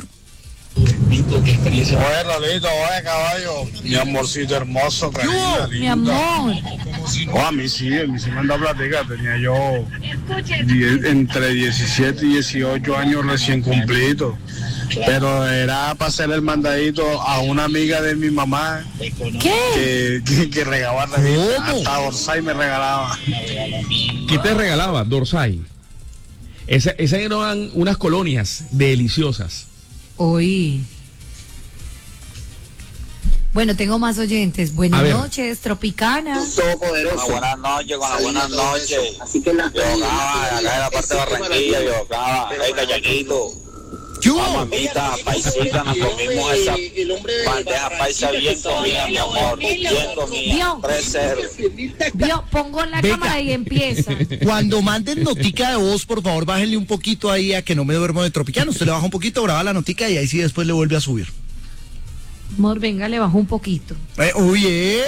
[SPEAKER 8] Oye, Rolito, oye, caballo, mi amorcito hermoso, carita
[SPEAKER 3] Mi
[SPEAKER 8] linda.
[SPEAKER 3] amor.
[SPEAKER 8] Oh, a mí sí, a mí sí me anda platica, tenía yo die- entre diecisiete y dieciocho años recién cumplidos, pero era para hacer el mandadito a una amiga de mi mamá
[SPEAKER 3] ¿Qué?
[SPEAKER 8] que, que, que regalaba revistas,
[SPEAKER 1] ¿Cómo?
[SPEAKER 8] hasta Orsay me regalaba.
[SPEAKER 2] ¿Qué te regalaba? Dorsai. Esa- Esas eran unas colonias deliciosas.
[SPEAKER 3] Uy. Bueno, tengo más oyentes.
[SPEAKER 2] A
[SPEAKER 3] Buenas
[SPEAKER 2] ver.
[SPEAKER 3] noches, Tropicana.
[SPEAKER 9] Buenas noches, con las buenas noches.
[SPEAKER 6] Así que la
[SPEAKER 9] Yo, acá de la parte de Barranquilla, yo, acá, hey, callaquito.
[SPEAKER 1] ¿Qué hubo?
[SPEAKER 9] Mamita, paisita, nos comimos esa bandeja paisa bien comida, mi amor, bien comida,
[SPEAKER 3] Dios.
[SPEAKER 9] tres cero.
[SPEAKER 3] Vio, pongo la
[SPEAKER 1] Venga.
[SPEAKER 3] cámara y empieza.
[SPEAKER 1] Cuando manden notica de voz, por favor, bájenle un poquito ahí a que no me duermo de Tropicana. Usted le baja un poquito, graba la notica y ahí sí después le vuelve a subir.
[SPEAKER 3] Amor, venga, le bajo un poquito.
[SPEAKER 1] Eh, uy, eh.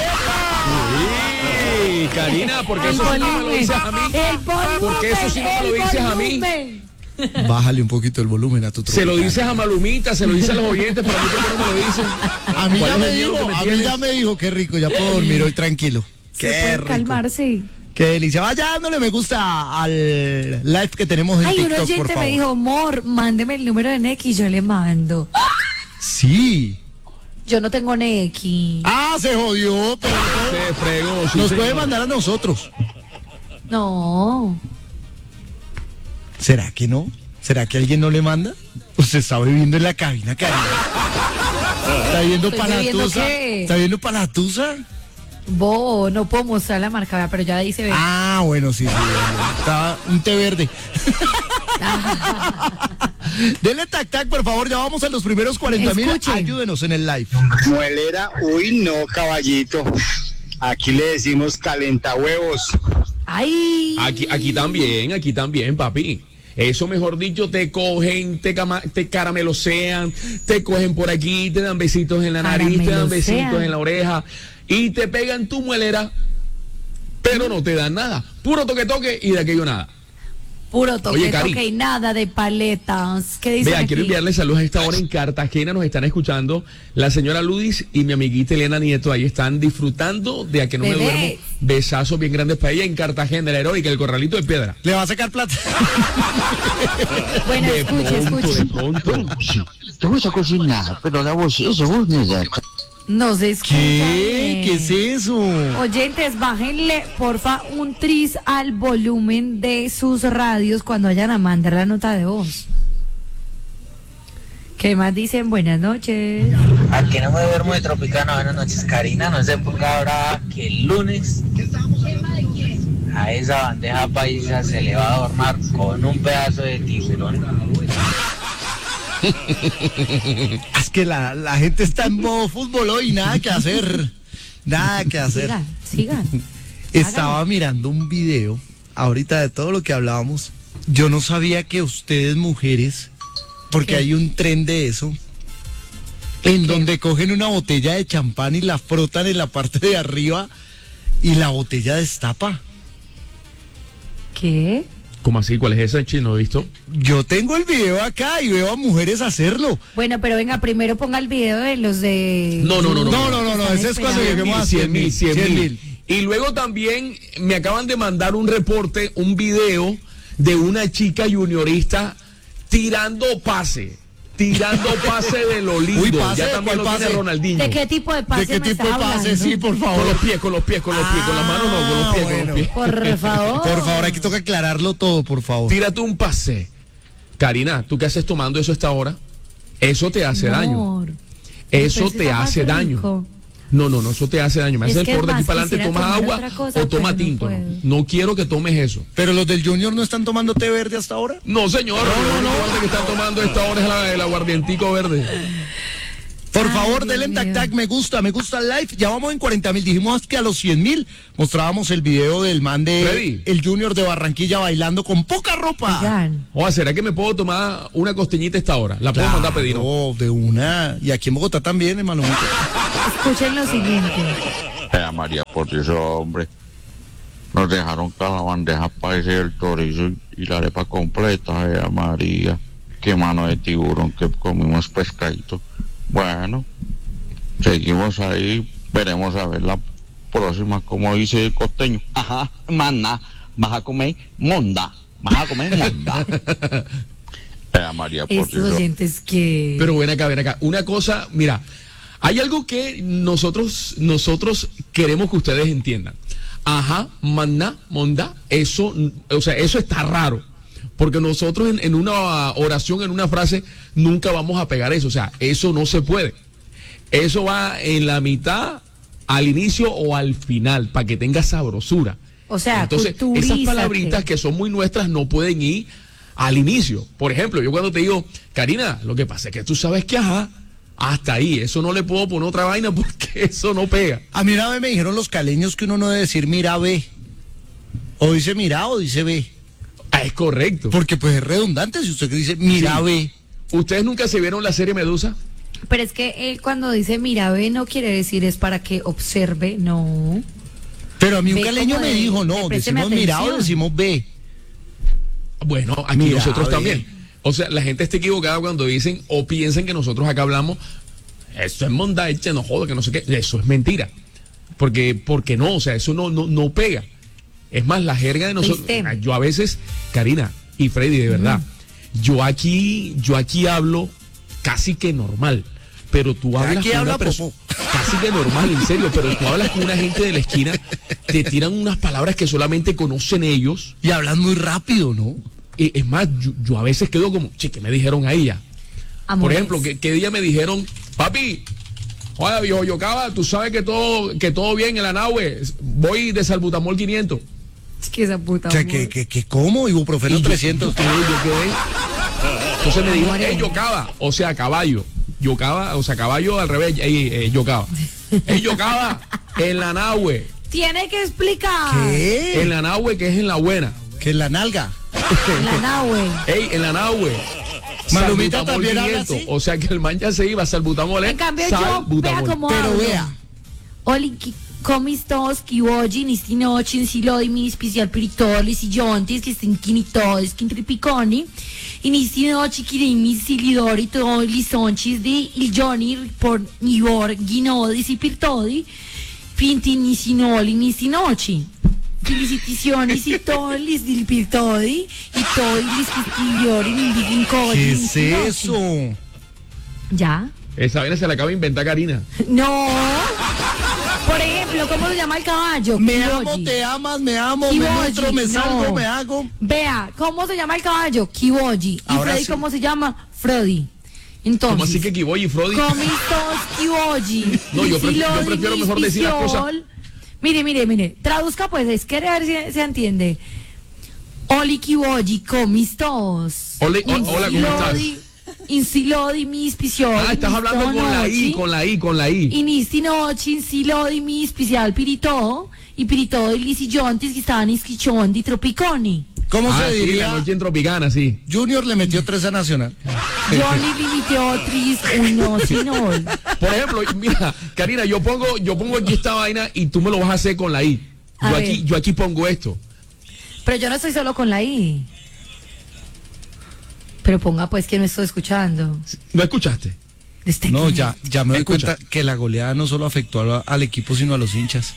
[SPEAKER 2] Uy, Karina, porque eso sí no me lo dices a mí.
[SPEAKER 3] El volumen.
[SPEAKER 2] Porque eso sí no me lo
[SPEAKER 3] el
[SPEAKER 2] dices a mí.
[SPEAKER 3] volumen.
[SPEAKER 1] Bájale un poquito el volumen a tu
[SPEAKER 2] Se lo
[SPEAKER 1] Tropicana.
[SPEAKER 2] dices a Malumita, se lo dices a los oyentes, pero a mí no me lo dicen.
[SPEAKER 1] A mí
[SPEAKER 2] ¿Cuál
[SPEAKER 1] ya
[SPEAKER 2] es
[SPEAKER 1] me
[SPEAKER 2] el miedo
[SPEAKER 1] dijo,
[SPEAKER 2] que me
[SPEAKER 1] a mí
[SPEAKER 2] tienes?
[SPEAKER 1] ya me dijo, qué rico, ya puedo dormir hoy tranquilo.
[SPEAKER 3] Se
[SPEAKER 1] Qué
[SPEAKER 3] puede
[SPEAKER 1] rico.
[SPEAKER 3] calmarse.
[SPEAKER 1] Qué delicia. Vaya dándole me gusta al live que tenemos en
[SPEAKER 3] Ay, un
[SPEAKER 1] TikTok, por
[SPEAKER 3] oyente
[SPEAKER 1] favor.
[SPEAKER 3] me dijo, amor, mándeme el número de Neki y yo le mando.
[SPEAKER 1] Sí.
[SPEAKER 3] Yo no tengo Neki.
[SPEAKER 1] Ah, se jodió, pero
[SPEAKER 2] Se fregó, sí,
[SPEAKER 1] nos
[SPEAKER 2] señor.
[SPEAKER 1] puede mandar a nosotros.
[SPEAKER 3] No.
[SPEAKER 1] ¿Será que no? ¿Será que alguien no le manda? Usted está bebiendo en la cabina, Karina. ¿Está viendo
[SPEAKER 3] ¿Estoy bebiendo
[SPEAKER 1] Palatusa?
[SPEAKER 3] qué?
[SPEAKER 1] ¿Está viendo Palatusa?
[SPEAKER 3] Bo, no puedo mostrar la marca, pero ya dice ve.
[SPEAKER 1] Ah, bueno, sí, sí. Está un té verde. Dele tac tac, por favor, ya vamos a los primeros cuarenta mil.
[SPEAKER 3] Escuchen.
[SPEAKER 1] Ayúdenos en el live.
[SPEAKER 8] Muelera, uy no, caballito. Aquí le decimos calentahuevos.
[SPEAKER 3] Ay.
[SPEAKER 2] Aquí, aquí también, aquí también, papi. Eso, mejor dicho, te cogen, te, cama- te caramelosean, te cogen por aquí, te dan besitos en la nariz, te dan besitos
[SPEAKER 3] Caramelosean.
[SPEAKER 2] en la oreja y te pegan tu muelera, pero no te dan nada. Puro toque toque y de aquello nada.
[SPEAKER 3] Puro toque,
[SPEAKER 2] Oye, Cari.
[SPEAKER 3] toque y nada de paletas. ¿Qué dicen
[SPEAKER 2] Vea,
[SPEAKER 3] aquí?
[SPEAKER 2] quiero enviarle saludos a esta hora en Cartagena, nos están escuchando la señora Ludis y mi amiguita Elena Nieto, ahí están disfrutando de A que no me
[SPEAKER 3] Bebé.
[SPEAKER 2] duermo. Besazos bien grandes para ella en Cartagena, la heroica, el corralito de piedra.
[SPEAKER 1] ¿Le va a sacar plata?
[SPEAKER 3] Bueno,
[SPEAKER 2] De
[SPEAKER 3] escuche,
[SPEAKER 2] pronto, de
[SPEAKER 3] escuche.
[SPEAKER 2] pronto.
[SPEAKER 7] Te voy a cocinar, pero la voz, eso vos necesitas.
[SPEAKER 3] No se escucha
[SPEAKER 1] ¿Qué?
[SPEAKER 3] bien.
[SPEAKER 1] ¿Qué es eso?
[SPEAKER 3] Oyentes, bájenle, porfa, un tris al volumen de sus radios cuando vayan a mandar la nota de voz. ¿Qué más dicen? Buenas noches.
[SPEAKER 9] Al que no me duermo de Tropicana, buenas noches, Karina, no sé por qué ahora que el lunes a esa bandeja paisa se le va a adornar con un pedazo de tiburón.
[SPEAKER 1] Es que la, la gente está en modo fútbol hoy, nada que hacer. Nada que hacer.
[SPEAKER 3] Sigan, sigan.
[SPEAKER 1] Estaba mirando un video ahorita de todo lo que hablábamos. Yo no sabía que ustedes mujeres, porque
[SPEAKER 3] ¿Qué?
[SPEAKER 1] hay un tren de eso, en donde cogen una botella de champán y la frotan en la parte de arriba y la botella destapa.
[SPEAKER 3] ¿Qué?
[SPEAKER 2] ¿Cómo así? ¿Cuál es ese chino? ¿He visto?
[SPEAKER 1] Yo tengo el video acá y veo a mujeres hacerlo.
[SPEAKER 3] Bueno, pero venga, primero ponga el video de los de...
[SPEAKER 2] No, no, no, no.
[SPEAKER 1] No, no, no, no,
[SPEAKER 3] Están
[SPEAKER 1] ese es cuando
[SPEAKER 3] esperando.
[SPEAKER 1] lleguemos a
[SPEAKER 2] cien mil, cien
[SPEAKER 1] cien
[SPEAKER 2] mil.
[SPEAKER 1] mil.
[SPEAKER 2] Y luego también me acaban de mandar un reporte, un video de una chica juniorista tirando pase. Tirando pase de lo lindo.
[SPEAKER 1] Uy, pase,
[SPEAKER 2] ya también lo
[SPEAKER 1] ¿cuál
[SPEAKER 2] tiene
[SPEAKER 1] pase?
[SPEAKER 2] Ronaldinho.
[SPEAKER 3] ¿De qué tipo de pase
[SPEAKER 1] ¿De qué
[SPEAKER 3] me
[SPEAKER 1] tipo
[SPEAKER 3] está
[SPEAKER 1] de pase?
[SPEAKER 3] hablando?
[SPEAKER 1] Sí, por
[SPEAKER 2] Con
[SPEAKER 1] favor.
[SPEAKER 2] los pies, con los pies, con los pies, con las manos no, con los pies, con
[SPEAKER 1] bueno.
[SPEAKER 2] los pies.
[SPEAKER 3] Por favor.
[SPEAKER 1] Por favor, aquí toca aclararlo todo, por favor.
[SPEAKER 2] Tírate un pase. Karina, ¿tú qué haces tomando eso a esta hora? Eso te hace daño.
[SPEAKER 3] Amor,
[SPEAKER 2] Eso
[SPEAKER 3] pero
[SPEAKER 2] te
[SPEAKER 3] está más
[SPEAKER 2] hace daño.
[SPEAKER 3] rico.
[SPEAKER 2] No, no, no, eso te hace daño. Me
[SPEAKER 3] Es
[SPEAKER 2] haces el
[SPEAKER 3] que
[SPEAKER 2] favor de aquí
[SPEAKER 3] más
[SPEAKER 2] para adelante,
[SPEAKER 3] quisiera
[SPEAKER 2] tomas
[SPEAKER 3] tomar
[SPEAKER 2] agua
[SPEAKER 3] otra cosa,
[SPEAKER 2] o toma
[SPEAKER 3] pero no
[SPEAKER 2] tinto. No,
[SPEAKER 3] puedo.
[SPEAKER 2] No quiero que tomes eso.
[SPEAKER 1] Pero los del Junior no están tomando té verde hasta ahora.
[SPEAKER 2] No, señor, no, no, no. que está tomando esta hora es la, el aguardientico verde.
[SPEAKER 1] Por
[SPEAKER 3] Ay,
[SPEAKER 1] favor,
[SPEAKER 3] Dios
[SPEAKER 1] denle en tac
[SPEAKER 3] mío.
[SPEAKER 1] tac, me gusta, me gusta el live. Ya vamos en cuarenta mil. Dijimos que a los cien mil mostrábamos el video del man de
[SPEAKER 2] Freddy.
[SPEAKER 1] el Junior de Barranquilla bailando con poca ropa.
[SPEAKER 3] Oigan,
[SPEAKER 2] O ¿será que me puedo tomar una costeñita a esta hora? La puedo mandar a pedir, ¿no?
[SPEAKER 1] No, de una. Y aquí en Bogotá también, hermano.
[SPEAKER 3] escuchen lo siguiente.
[SPEAKER 10] María, por Dios, hombre. Nos dejaron cada la bandeja paisa y el chorizo y la arepa completa. Ay, María, qué mano de tiburón que comimos pescadito. Bueno, seguimos ahí, veremos a ver la próxima, como dice el costeño.
[SPEAKER 11] Ajá, mana, vas a comer monda, vas a comer monda.
[SPEAKER 10] Ay, María, por
[SPEAKER 3] Estos
[SPEAKER 10] Dios.
[SPEAKER 3] oyentes que...
[SPEAKER 2] Pero ven acá, ven acá. Una cosa, mira, hay algo que nosotros, nosotros queremos que ustedes entiendan. Ajá, maná, monda, eso, o sea, eso está raro. Porque nosotros en, en una oración, en una frase, nunca vamos a pegar eso. O sea, eso no se puede. Eso va en la mitad, al inicio o al final, para que tenga sabrosura.
[SPEAKER 3] O sea,
[SPEAKER 2] entonces, esas
[SPEAKER 3] culturízate.
[SPEAKER 2] palabritas que son muy nuestras no pueden ir al inicio. Por ejemplo, yo cuando te digo, Karina, lo que pasa es que tú sabes que ajá, hasta ahí, eso no le puedo poner otra vaina porque eso no pega.
[SPEAKER 1] A mí una vez me dijeron los caleños que uno no debe decir mira ve. O dice mira o dice ve.
[SPEAKER 2] Ah, es correcto.
[SPEAKER 1] Porque pues es redundante si usted dice mira
[SPEAKER 2] Sí.
[SPEAKER 1] ve.
[SPEAKER 2] ¿Ustedes nunca se vieron la serie Medusa?
[SPEAKER 3] Pero es que él cuando dice mira, ve, no quiere decir es para que observe, no.
[SPEAKER 1] Pero a mí un
[SPEAKER 3] Ve
[SPEAKER 1] caleño
[SPEAKER 3] como
[SPEAKER 1] me
[SPEAKER 3] de-
[SPEAKER 1] dijo, no,
[SPEAKER 3] de présteme
[SPEAKER 1] decimos mira o
[SPEAKER 3] atención.
[SPEAKER 1] decimos ve.
[SPEAKER 2] Bueno, aquí
[SPEAKER 1] Mira,
[SPEAKER 2] nosotros
[SPEAKER 1] ve.
[SPEAKER 2] también. O sea, la gente está equivocada cuando dicen o piensan que nosotros acá hablamos, eso es monda, eche, no joda, que no sé qué. Eso es mentira. Porque, porque no, o sea, eso no, no, no pega. Es más, la jerga de nosotros.
[SPEAKER 3] ¿Viste?
[SPEAKER 2] Yo a veces, Karina y Freddy, de verdad, yo aquí, yo aquí hablo casi que normal. Pero tú hablas
[SPEAKER 1] Aquí
[SPEAKER 2] con
[SPEAKER 1] habla
[SPEAKER 2] una persona
[SPEAKER 1] popó.
[SPEAKER 2] casi que normal, en serio, pero tú hablas con una gente de la esquina, te tiran unas palabras que solamente conocen ellos.
[SPEAKER 1] Y hablan muy rápido, ¿no?
[SPEAKER 2] Y es más, yo, yo a veces quedo como, che, ¿qué me dijeron a ella? Por
[SPEAKER 3] Amores.
[SPEAKER 2] ejemplo, ¿qué, qué día me dijeron, papi, oye, viejo Yocaba, tú sabes que todo, que todo bien en la nave, voy de salbutamol quinientos.
[SPEAKER 3] Es que esa puta.
[SPEAKER 1] O sea,
[SPEAKER 3] amor.
[SPEAKER 1] que, que, que ¿cómo? Ibuprofeno
[SPEAKER 2] Y yo-
[SPEAKER 1] trescientos.
[SPEAKER 2] yo quedé, yo quedé. Entonces me dijo, hey, Yocaba, o sea, caballo. Yocaba, o sea, caballo al revés, hey, hey, Yocaba. Hey, Yocaba, en la nahue,
[SPEAKER 3] Tiene que explicar.
[SPEAKER 1] ¿Qué?
[SPEAKER 2] en la nahue que es en la buena.
[SPEAKER 1] Que es la nalga.
[SPEAKER 3] En la nahue.
[SPEAKER 2] Ey, en la nahue.
[SPEAKER 1] Malumita
[SPEAKER 2] salbutamol
[SPEAKER 1] también habla
[SPEAKER 2] quinientos.
[SPEAKER 1] así.
[SPEAKER 2] O sea que el man ya se iba, salbutamol. ¿eh?
[SPEAKER 3] En cambio yo, vea
[SPEAKER 2] Salbutamol.
[SPEAKER 3] cómo
[SPEAKER 1] Pero
[SPEAKER 3] hablo.
[SPEAKER 1] vea.
[SPEAKER 3] Oli, ki- comistos, kiwoji, nistinochin, silodi, mi especial piritolis, y yontis, que estén quinitodes, quintripiconi, y nistinochi, kirimi, silidori, todo, lisonchis, de, il joni, por, nivor, ginodis, y pirtodi, finti, nisinoli, nistinochi. Felicitaciones y todos les del pirtodi, y todos les que escribieron en Vivincodi.
[SPEAKER 1] ¿Qué es eso?
[SPEAKER 3] ¿Ya?
[SPEAKER 2] Esa vaina se la acaba de inventar Karina.
[SPEAKER 3] No. Por ejemplo, ¿cómo se llama el caballo?
[SPEAKER 1] Me
[SPEAKER 3] Kiboji.
[SPEAKER 1] amo, te amas, me amo, me
[SPEAKER 3] Kiboji,
[SPEAKER 1] muestro, me salgo,
[SPEAKER 3] no.
[SPEAKER 1] me hago.
[SPEAKER 3] Vea, ¿cómo se llama el caballo? Kiboji. ¿Y
[SPEAKER 1] Ahora
[SPEAKER 3] Freddy
[SPEAKER 1] sí.
[SPEAKER 3] cómo se llama? Freddy. Entonces,
[SPEAKER 2] ¿Cómo así que Kiboy y Frodi?
[SPEAKER 3] comistos Kiboji.
[SPEAKER 2] No, yo pref- yo
[SPEAKER 3] Isilodi,
[SPEAKER 2] prefiero mejor decir las cosas.
[SPEAKER 3] Mispiciol. Mire, mire, mire. Traduzca pues, es que a ver si se entiende. Oli Kiboji, comistos.
[SPEAKER 2] Oli- o- hola, ¿cómo estás?
[SPEAKER 3] Insilodi, mispiciol.
[SPEAKER 2] Ah, estás hablando con la I, con la I, con la I.
[SPEAKER 3] Inisti noci, insilodi, mi especial pirito, y pirito y lisillontis que estaban isquichondi, tropiconi.
[SPEAKER 1] ¿Cómo
[SPEAKER 2] Ah,
[SPEAKER 1] se
[SPEAKER 2] sí, la
[SPEAKER 1] diría?
[SPEAKER 2] noche en Tropicana, sí.
[SPEAKER 1] Junior le metió tres a Nacional.
[SPEAKER 3] Johnny limitó tris, uno, sinol.
[SPEAKER 2] Por ejemplo, mira, Karina, yo pongo, yo pongo aquí esta vaina y tú me lo vas a hacer con la I.
[SPEAKER 3] A
[SPEAKER 2] Yo
[SPEAKER 3] ver.
[SPEAKER 2] aquí, yo aquí pongo esto.
[SPEAKER 3] Pero yo no estoy solo con la I. Pero ponga pues que no estoy escuchando.
[SPEAKER 2] ¿No escuchaste?
[SPEAKER 3] Este
[SPEAKER 1] No,
[SPEAKER 3] que-
[SPEAKER 1] ya, ya me doy
[SPEAKER 2] Escucha.
[SPEAKER 1] cuenta que la goleada no solo afectó a- al equipo, sino a los hinchas.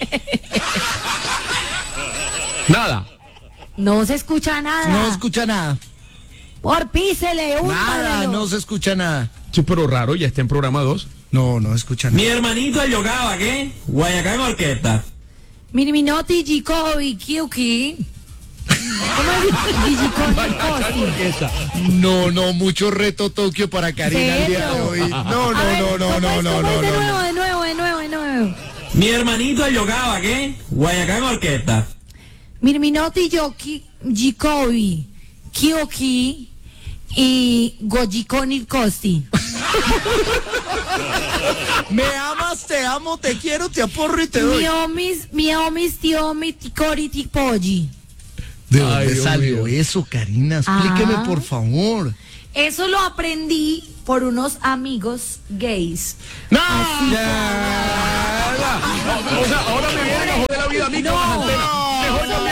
[SPEAKER 2] Nada.
[SPEAKER 3] No se escucha nada.
[SPEAKER 1] No escucha nada.
[SPEAKER 3] Por písele, un
[SPEAKER 1] Nada, no se escucha nada.
[SPEAKER 2] Sí, pero raro, ya está en programa dos.
[SPEAKER 1] No, no escucha
[SPEAKER 12] Mi
[SPEAKER 1] nada.
[SPEAKER 12] hermanito el Yogaba, ¿qué? Guayacán Orquesta.
[SPEAKER 3] Miniminotti, Gicovi, Kiuki. ¿Cómo es? Gicovi,
[SPEAKER 1] No, no, mucho reto Tokio para Karina el día de hoy. No, no, no, no, no, no, no,
[SPEAKER 3] De
[SPEAKER 1] no.
[SPEAKER 3] nuevo, de nuevo, de nuevo, de nuevo.
[SPEAKER 12] Mi hermanito el Yogaba, ¿qué? Guayacán Orquesta.
[SPEAKER 3] Mirminotti, Yoki, Gicovi, Kiuki y Gojikoni Costi.
[SPEAKER 1] Me amas, te amo, te quiero, te aporro y te doy.
[SPEAKER 3] Miomis, miomis, tiomi, ticori, tipoji.
[SPEAKER 1] ¿De
[SPEAKER 2] Ay,
[SPEAKER 1] dónde
[SPEAKER 2] Dios
[SPEAKER 1] salió
[SPEAKER 2] mío.
[SPEAKER 1] eso, Karina? Explíqueme,
[SPEAKER 3] Ah.
[SPEAKER 1] por favor.
[SPEAKER 3] Eso lo aprendí por unos amigos gays.
[SPEAKER 1] ¡No!
[SPEAKER 2] O sea, ahora me vienen a joder la vida a mí con las antenas. Mejor yo me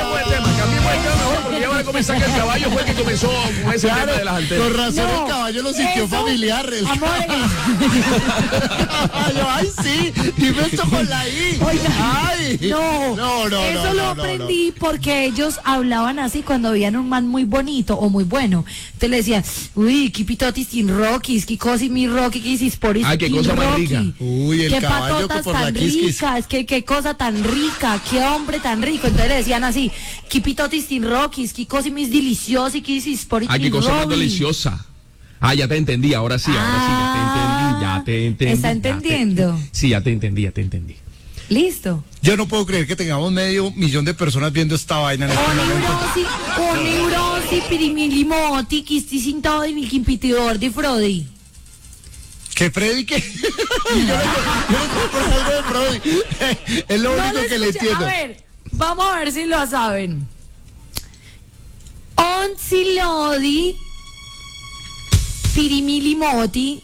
[SPEAKER 2] comenzar que el caballo fue el que comenzó con ese
[SPEAKER 1] Claro,
[SPEAKER 2] tema de las antenas.
[SPEAKER 1] con razón
[SPEAKER 3] No,
[SPEAKER 1] el caballo lo sintió
[SPEAKER 3] eso,
[SPEAKER 1] familiar. El
[SPEAKER 3] amores.
[SPEAKER 1] caballo, ay, sí, dime esto con la I.
[SPEAKER 3] Oiga,
[SPEAKER 1] Ay.
[SPEAKER 3] no,
[SPEAKER 1] no, no,
[SPEAKER 3] eso
[SPEAKER 1] no,
[SPEAKER 3] lo
[SPEAKER 1] no, no,
[SPEAKER 3] aprendí porque ellos hablaban así cuando veían un man muy bonito o muy bueno. Entonces le decían, uy, qué pitotis sin Rockies, qué cosi mi Rocky, qué hisis por
[SPEAKER 2] Ay, qué cosa más rica.
[SPEAKER 1] Uy, el
[SPEAKER 3] qué
[SPEAKER 1] caballo que
[SPEAKER 3] patotas
[SPEAKER 1] por la
[SPEAKER 3] tan
[SPEAKER 1] quisquis.
[SPEAKER 3] ricas, qué, qué cosa tan rica, qué hombre tan rico. Entonces le decían así, qué pitotis sin Rockies, qué cosi mis deliciosi, qué hisis por
[SPEAKER 2] Ay, qué cosa más deliciosa. Ah, ya te entendí, ahora sí, ahora sí, ya te entendí, ya te entendí.
[SPEAKER 3] ¿Está
[SPEAKER 2] ya te-
[SPEAKER 3] entendiendo?
[SPEAKER 2] Sí, ya te entendí, ya te entendí.
[SPEAKER 3] Listo.
[SPEAKER 1] Yo no puedo creer que tengamos medio millón de personas viendo esta vaina en este momento.
[SPEAKER 3] Oneurosi, oneurosi, pirimilimoti, quisti sin todo y mi quimpitidor de Frodi.
[SPEAKER 1] ¿Qué Freddy qué? yo no, yo no puedo algo de Freddy. Es lo
[SPEAKER 3] No
[SPEAKER 1] único
[SPEAKER 3] lo
[SPEAKER 1] que le
[SPEAKER 3] escuché.
[SPEAKER 1] entiendo.
[SPEAKER 3] A ver, vamos a ver si lo saben. Onsilodi, pirimilimoti,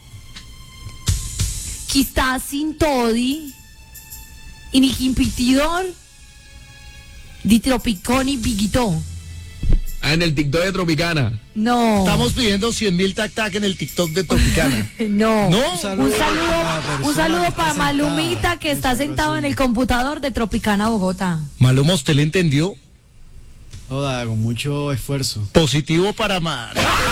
[SPEAKER 3] quista sin todi, y mi quimpitidor di tropiconi biguito.
[SPEAKER 2] Ah, en el TikTok de Tropicana.
[SPEAKER 3] No.
[SPEAKER 1] Estamos pidiendo cien mil tac tac en el TikTok de Tropicana.
[SPEAKER 3] No.
[SPEAKER 1] ¿No?
[SPEAKER 3] Un saludo, un saludo para Malumita que está sentado en el computador de Tropicana, Bogotá.
[SPEAKER 1] Maluma, ¿usted le entendió?
[SPEAKER 5] Toda, con mucho esfuerzo.
[SPEAKER 1] Positivo para Mar.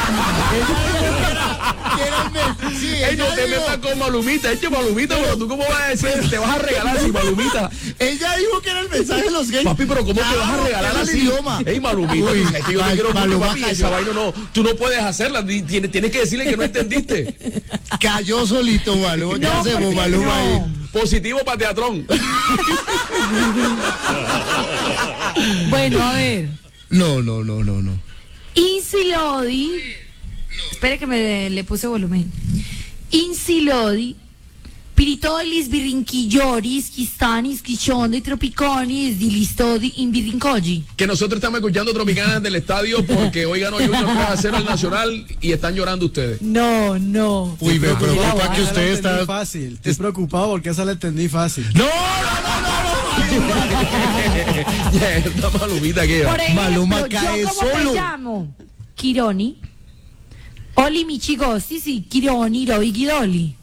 [SPEAKER 1] Sí,
[SPEAKER 2] Ey, no
[SPEAKER 1] ella
[SPEAKER 2] te
[SPEAKER 1] dijo-
[SPEAKER 2] metas con Malumita, eche Malumita, pero tú cómo vas a decir, te vas a regalar así, Malumita.
[SPEAKER 1] Ella dijo que era el mensaje de los gays.
[SPEAKER 2] Papi, pero ¿cómo te vas a
[SPEAKER 1] Claro,
[SPEAKER 2] regalar
[SPEAKER 1] era el
[SPEAKER 2] así?
[SPEAKER 1] idioma.
[SPEAKER 2] Ey, Malumita,
[SPEAKER 1] Uy,
[SPEAKER 2] es que yo te
[SPEAKER 1] Mal-
[SPEAKER 2] quiero mucho,
[SPEAKER 1] Maluma
[SPEAKER 2] papi,
[SPEAKER 1] cayó.
[SPEAKER 2] esa vaina no, tú no puedes hacerla, di- tienes, tienes que decirle que no entendiste.
[SPEAKER 1] Cayó solito, Maluma. ¿Qué hacemos, Maluma ahí?
[SPEAKER 2] Positivo para Teatrón.
[SPEAKER 3] Bueno, a ver.
[SPEAKER 1] No, no, no, no, no.
[SPEAKER 3] Insilodi. Espere que me le puse volumen. Insilodi. Piritolis, birrinquilloris, quistanis, quichondi, tropiconis, dilistodi, invirrincogi.
[SPEAKER 2] Que nosotros estamos escuchando Tropicana desde el estadio porque hoy ganó Junior tres a cero al Nacional y están llorando ustedes.
[SPEAKER 3] No, no.
[SPEAKER 1] Uy, me preocupa que
[SPEAKER 5] Esa
[SPEAKER 1] usted
[SPEAKER 5] la
[SPEAKER 1] está...
[SPEAKER 5] entendí fácil. Estoy preocupado porque esa la entendí fácil.
[SPEAKER 1] ¡No, no, no, no, no!
[SPEAKER 2] Ya, esta Malumita que
[SPEAKER 3] Por ejemplo,
[SPEAKER 1] Maluma cae
[SPEAKER 3] yo como
[SPEAKER 1] solo.
[SPEAKER 3] me llamo Kironi, Oli Michigosti, sí, Kironi, Roy Guidoli.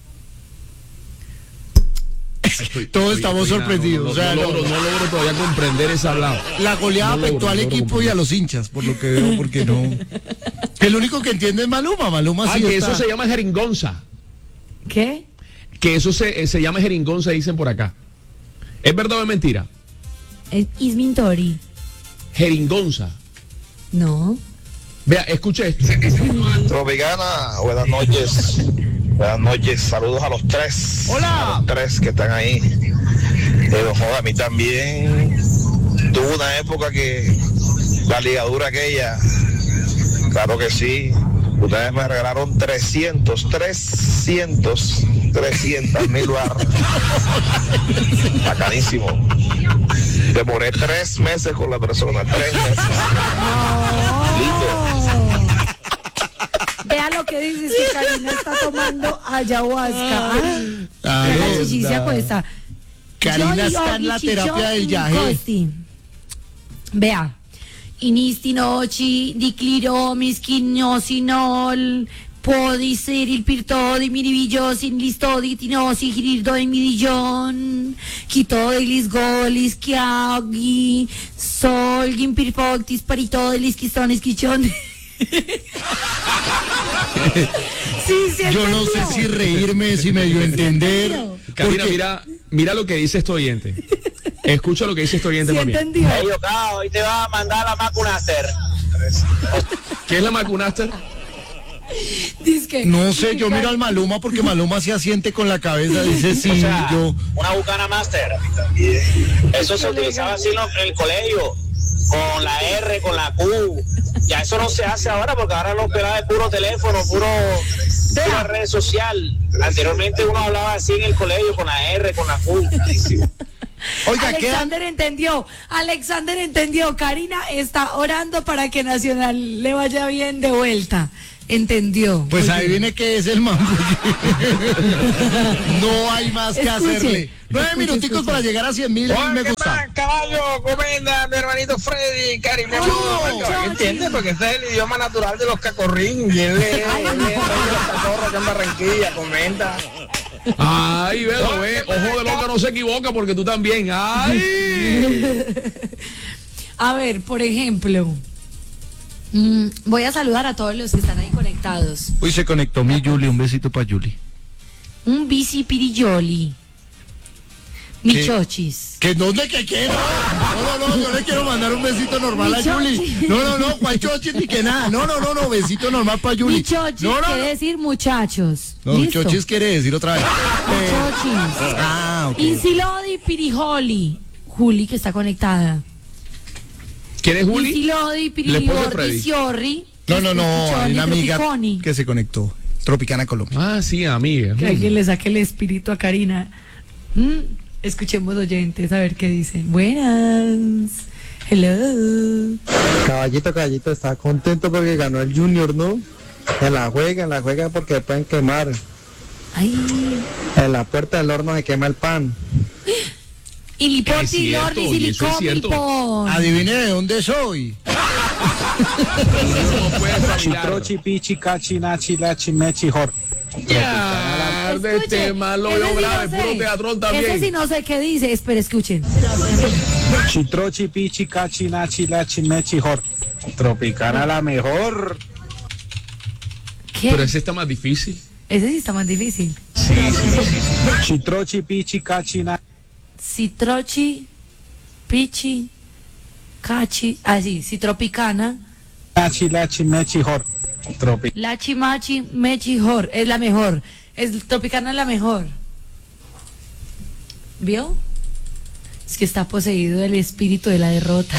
[SPEAKER 1] Todos estamos sorprendidos.
[SPEAKER 2] No,
[SPEAKER 1] o sea,
[SPEAKER 2] no,
[SPEAKER 1] no-
[SPEAKER 2] logro, no logro todavía comprender esa hablada.
[SPEAKER 1] La goleada
[SPEAKER 2] No
[SPEAKER 1] afectó
[SPEAKER 2] logro,
[SPEAKER 1] al
[SPEAKER 2] no logro
[SPEAKER 1] equipo y a los hinchas, por lo que veo, porque no. El único que entiende es Maluma. Maluma
[SPEAKER 2] Ah,
[SPEAKER 1] sí
[SPEAKER 2] que
[SPEAKER 1] está.
[SPEAKER 2] eso se llama jeringonza.
[SPEAKER 3] ¿Qué?
[SPEAKER 2] Que eso se, eh, se llama jeringonza, dicen por acá. ¿Es verdad o es mentira?
[SPEAKER 3] Es Ismintori.
[SPEAKER 2] Jeringonza.
[SPEAKER 3] No.
[SPEAKER 2] Vea, escuche esto.
[SPEAKER 13] Tropicana, buenas noches. Buenas noches, saludos a los tres.
[SPEAKER 1] Hola.
[SPEAKER 13] A los tres que están ahí. Pero joder, a mí también tuvo una época que la ligadura aquella, claro que sí. Ustedes me regalaron trescientos, trescientos, trescientos mil barras. Bacanísimo. Demoré tres meses con la persona, tres meses. Lindo.
[SPEAKER 3] Vea lo que dices, que Karina está tomando ayahuasca.
[SPEAKER 1] Ah,
[SPEAKER 3] La
[SPEAKER 1] es
[SPEAKER 3] chichi se
[SPEAKER 1] verdad.
[SPEAKER 3] acuesta.
[SPEAKER 1] Karina
[SPEAKER 3] Yo y
[SPEAKER 1] está en
[SPEAKER 3] Olgi
[SPEAKER 1] la
[SPEAKER 3] Chichón
[SPEAKER 1] terapia del
[SPEAKER 3] y
[SPEAKER 1] viaje.
[SPEAKER 3] Costi. Vea. Inisti noci, dicliro, misquinosinol, podi ser il pirtodi, miribillosin, listodi, tinosi, girirdo, midillon, quitodi, lisgolis, chiaghi, solgin, pirfoctis, paritodi, lisquistones, quichon. Sí, sí,
[SPEAKER 1] Yo no sé
[SPEAKER 3] entendió.
[SPEAKER 1] si reírme, si me dio a entender.
[SPEAKER 2] Karina,
[SPEAKER 1] porque-
[SPEAKER 2] mira, mira lo que dice este oyente. Escucha lo que dice este oyente,
[SPEAKER 3] Sí,
[SPEAKER 2] mami.
[SPEAKER 3] entendió.
[SPEAKER 9] Hey, Yocao, hoy te va a mandar la Macunaster.
[SPEAKER 2] ¿Qué es la Macunaster?
[SPEAKER 3] Dizque-
[SPEAKER 1] No sé, yo miro al Maluma porque Maluma se asiente con la cabeza, dice sí,
[SPEAKER 9] O sea,
[SPEAKER 1] yo.
[SPEAKER 9] una Bucana Master. Eso se utilizaba así en lo- en el colegio, con la R, con la Q. Ya eso no se hace ahora porque ahora los pelados de puro teléfono, puro pura red social. Anteriormente uno hablaba así en el colegio con la R, con la Q.
[SPEAKER 1] Oiga, quedan,
[SPEAKER 3] Alexander entendió, Alexander entendió, Karina está orando para que Nacional le vaya bien de vuelta. entendió.
[SPEAKER 1] Pues
[SPEAKER 3] Muy
[SPEAKER 1] adivine
[SPEAKER 3] bien.
[SPEAKER 1] qué es el mambo. No hay más que
[SPEAKER 3] Escuche,
[SPEAKER 1] hacerle. Nueve
[SPEAKER 3] escuche,
[SPEAKER 1] minuticos
[SPEAKER 3] escuche.
[SPEAKER 1] para llegar a cien mil me gusta.
[SPEAKER 9] Caballo, comenda, mi hermanito Freddy, cariño. ¿Entiendes? Porque ese es el idioma natural de los cacorrín. Y él es el rey de los cacorros que en Barranquilla, comenda.
[SPEAKER 2] Ay, velo, ve. Ojo de loca no se equivoca porque tú también. Ay.
[SPEAKER 3] A ver, por ejemplo, mm, voy a saludar a todos los que están ahí conectados.
[SPEAKER 1] Uy, se conectó mi Yuli, un besito para Yuli.
[SPEAKER 3] Un bici pirilloli. Mi
[SPEAKER 1] ¿Qué?
[SPEAKER 3] chochis.
[SPEAKER 1] ¿Que dónde que quiero? No, no, no, yo le quiero mandar un besito normal
[SPEAKER 3] Mi
[SPEAKER 1] a Yuli.
[SPEAKER 3] chochi.
[SPEAKER 1] No, no, no, cuál chochis ni que nada. No, no, no, no, besito normal para Yuli.
[SPEAKER 3] Mi chochis
[SPEAKER 1] No, no,
[SPEAKER 3] quiere
[SPEAKER 1] no.
[SPEAKER 3] decir muchachos.
[SPEAKER 1] No,
[SPEAKER 3] ¿Listo?
[SPEAKER 1] chochis quiere decir otra vez. Eh,
[SPEAKER 3] Chochis.
[SPEAKER 1] Ah, ok.
[SPEAKER 3] Insilodi pirijoli. Juli, que está conectada.
[SPEAKER 2] ¿Quién es Juli?
[SPEAKER 3] Insilodi
[SPEAKER 2] La esposa de
[SPEAKER 3] pirijoli
[SPEAKER 2] Freddy.
[SPEAKER 3] siorri.
[SPEAKER 1] No, no, no, hay una amiga
[SPEAKER 3] Tropiconi.
[SPEAKER 1] que se conectó. Tropicana Colombia.
[SPEAKER 2] Ah, sí, amiga.
[SPEAKER 3] Que alguien le saque el espíritu a Karina. Mm, escuchemos oyentes a ver qué dicen. Buenas. Hello.
[SPEAKER 14] Caballito, caballito, está contento porque ganó el Junior, ¿no? En la juega, en la juega porque pueden quemar.
[SPEAKER 3] Ay.
[SPEAKER 14] En la puerta del horno se quema el pan.
[SPEAKER 3] Y
[SPEAKER 2] Es
[SPEAKER 3] liporti,
[SPEAKER 2] cierto,
[SPEAKER 3] lordi,
[SPEAKER 2] y eso es
[SPEAKER 3] silicón,
[SPEAKER 2] cierto.
[SPEAKER 3] lipón.
[SPEAKER 1] Adivine de dónde soy.
[SPEAKER 2] No puedes bailar.
[SPEAKER 15] Chitrochi, pichi, cachi, nachi, lachi, mechi, jor.
[SPEAKER 2] Ya, de
[SPEAKER 3] Escuche,
[SPEAKER 2] tema, lo
[SPEAKER 3] ese
[SPEAKER 2] veo
[SPEAKER 3] sí
[SPEAKER 2] grave,
[SPEAKER 3] no sé.
[SPEAKER 2] puro teatrón también.
[SPEAKER 3] Ese sí no sé qué dice. Espera, escuchen.
[SPEAKER 15] Chitrochi, pichi, cachi, nachi, lachi, mechi, jor. Tropicana la mejor.
[SPEAKER 3] ¿Qué?
[SPEAKER 2] Pero ese está más difícil.
[SPEAKER 3] Ese sí está más difícil.
[SPEAKER 2] Sí, sí, sí, sí.
[SPEAKER 15] Chitrochi, pichi, cachi, nachi.
[SPEAKER 3] Citrochi, pichi, cachi, así, citropicana,
[SPEAKER 15] Nachi, lachi, mechi, jor. Tropi.
[SPEAKER 3] lachi, machi, mechi, jor, es la mejor. Es, tropicana es la mejor. ¿Vio? Es que está poseído el espíritu de la derrota.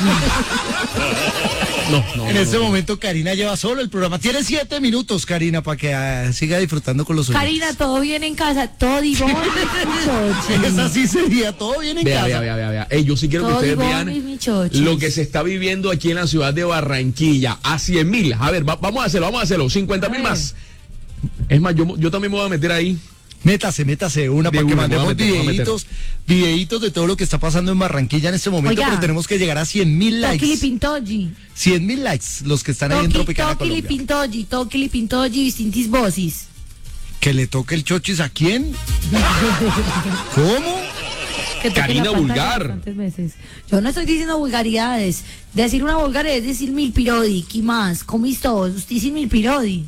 [SPEAKER 2] No, no.
[SPEAKER 1] En
[SPEAKER 2] no,
[SPEAKER 1] este
[SPEAKER 2] no.
[SPEAKER 1] momento Karina lleva solo el programa. Tiene siete minutos, Karina, para que ah, siga disfrutando con los oyentes.
[SPEAKER 3] Karina, ¿todo bien en casa? Todo divón.
[SPEAKER 1] Esa sí sería, todo bien en
[SPEAKER 2] Vea,
[SPEAKER 1] casa.
[SPEAKER 2] vea, vea, vea, vea. Ey, yo sí quiero que
[SPEAKER 3] Todo
[SPEAKER 2] ustedes
[SPEAKER 3] divón,
[SPEAKER 2] vean
[SPEAKER 3] mi chochis.
[SPEAKER 2] lo que se está viviendo aquí en la ciudad de Barranquilla. A cien mil. A ver, va- vamos a hacerlo, vamos a hacerlo. cincuenta mil
[SPEAKER 3] A ver.
[SPEAKER 2] más. Es más, yo, yo también me voy a meter ahí.
[SPEAKER 1] Métase, métase una
[SPEAKER 2] De
[SPEAKER 1] para que
[SPEAKER 2] una, me voy a
[SPEAKER 1] mandemos
[SPEAKER 2] meter, me voy a meter.
[SPEAKER 1] videitos, videitos de todo lo que está pasando en Barranquilla en este momento,
[SPEAKER 3] Oiga.
[SPEAKER 1] pero tenemos que llegar a cien mil
[SPEAKER 3] Tokili
[SPEAKER 1] likes.
[SPEAKER 3] pintogi.
[SPEAKER 1] cien mil likes, los que están ahí en Tropicana
[SPEAKER 3] Tokili
[SPEAKER 1] Colombia.
[SPEAKER 3] pintogi, tokili pintogi, distintis voces.
[SPEAKER 1] ¿Que le toque el chochis a quién? ¿Cómo?
[SPEAKER 3] Que toque
[SPEAKER 2] Karina
[SPEAKER 3] la pantalla
[SPEAKER 2] vulgar.
[SPEAKER 3] bastantes veces. Yo no estoy diciendo vulgaridades. Decir una vulgaridad es decir mil pirodi. ¿Qué más? ¿Cómo es todo? Usted dice mil pirodi.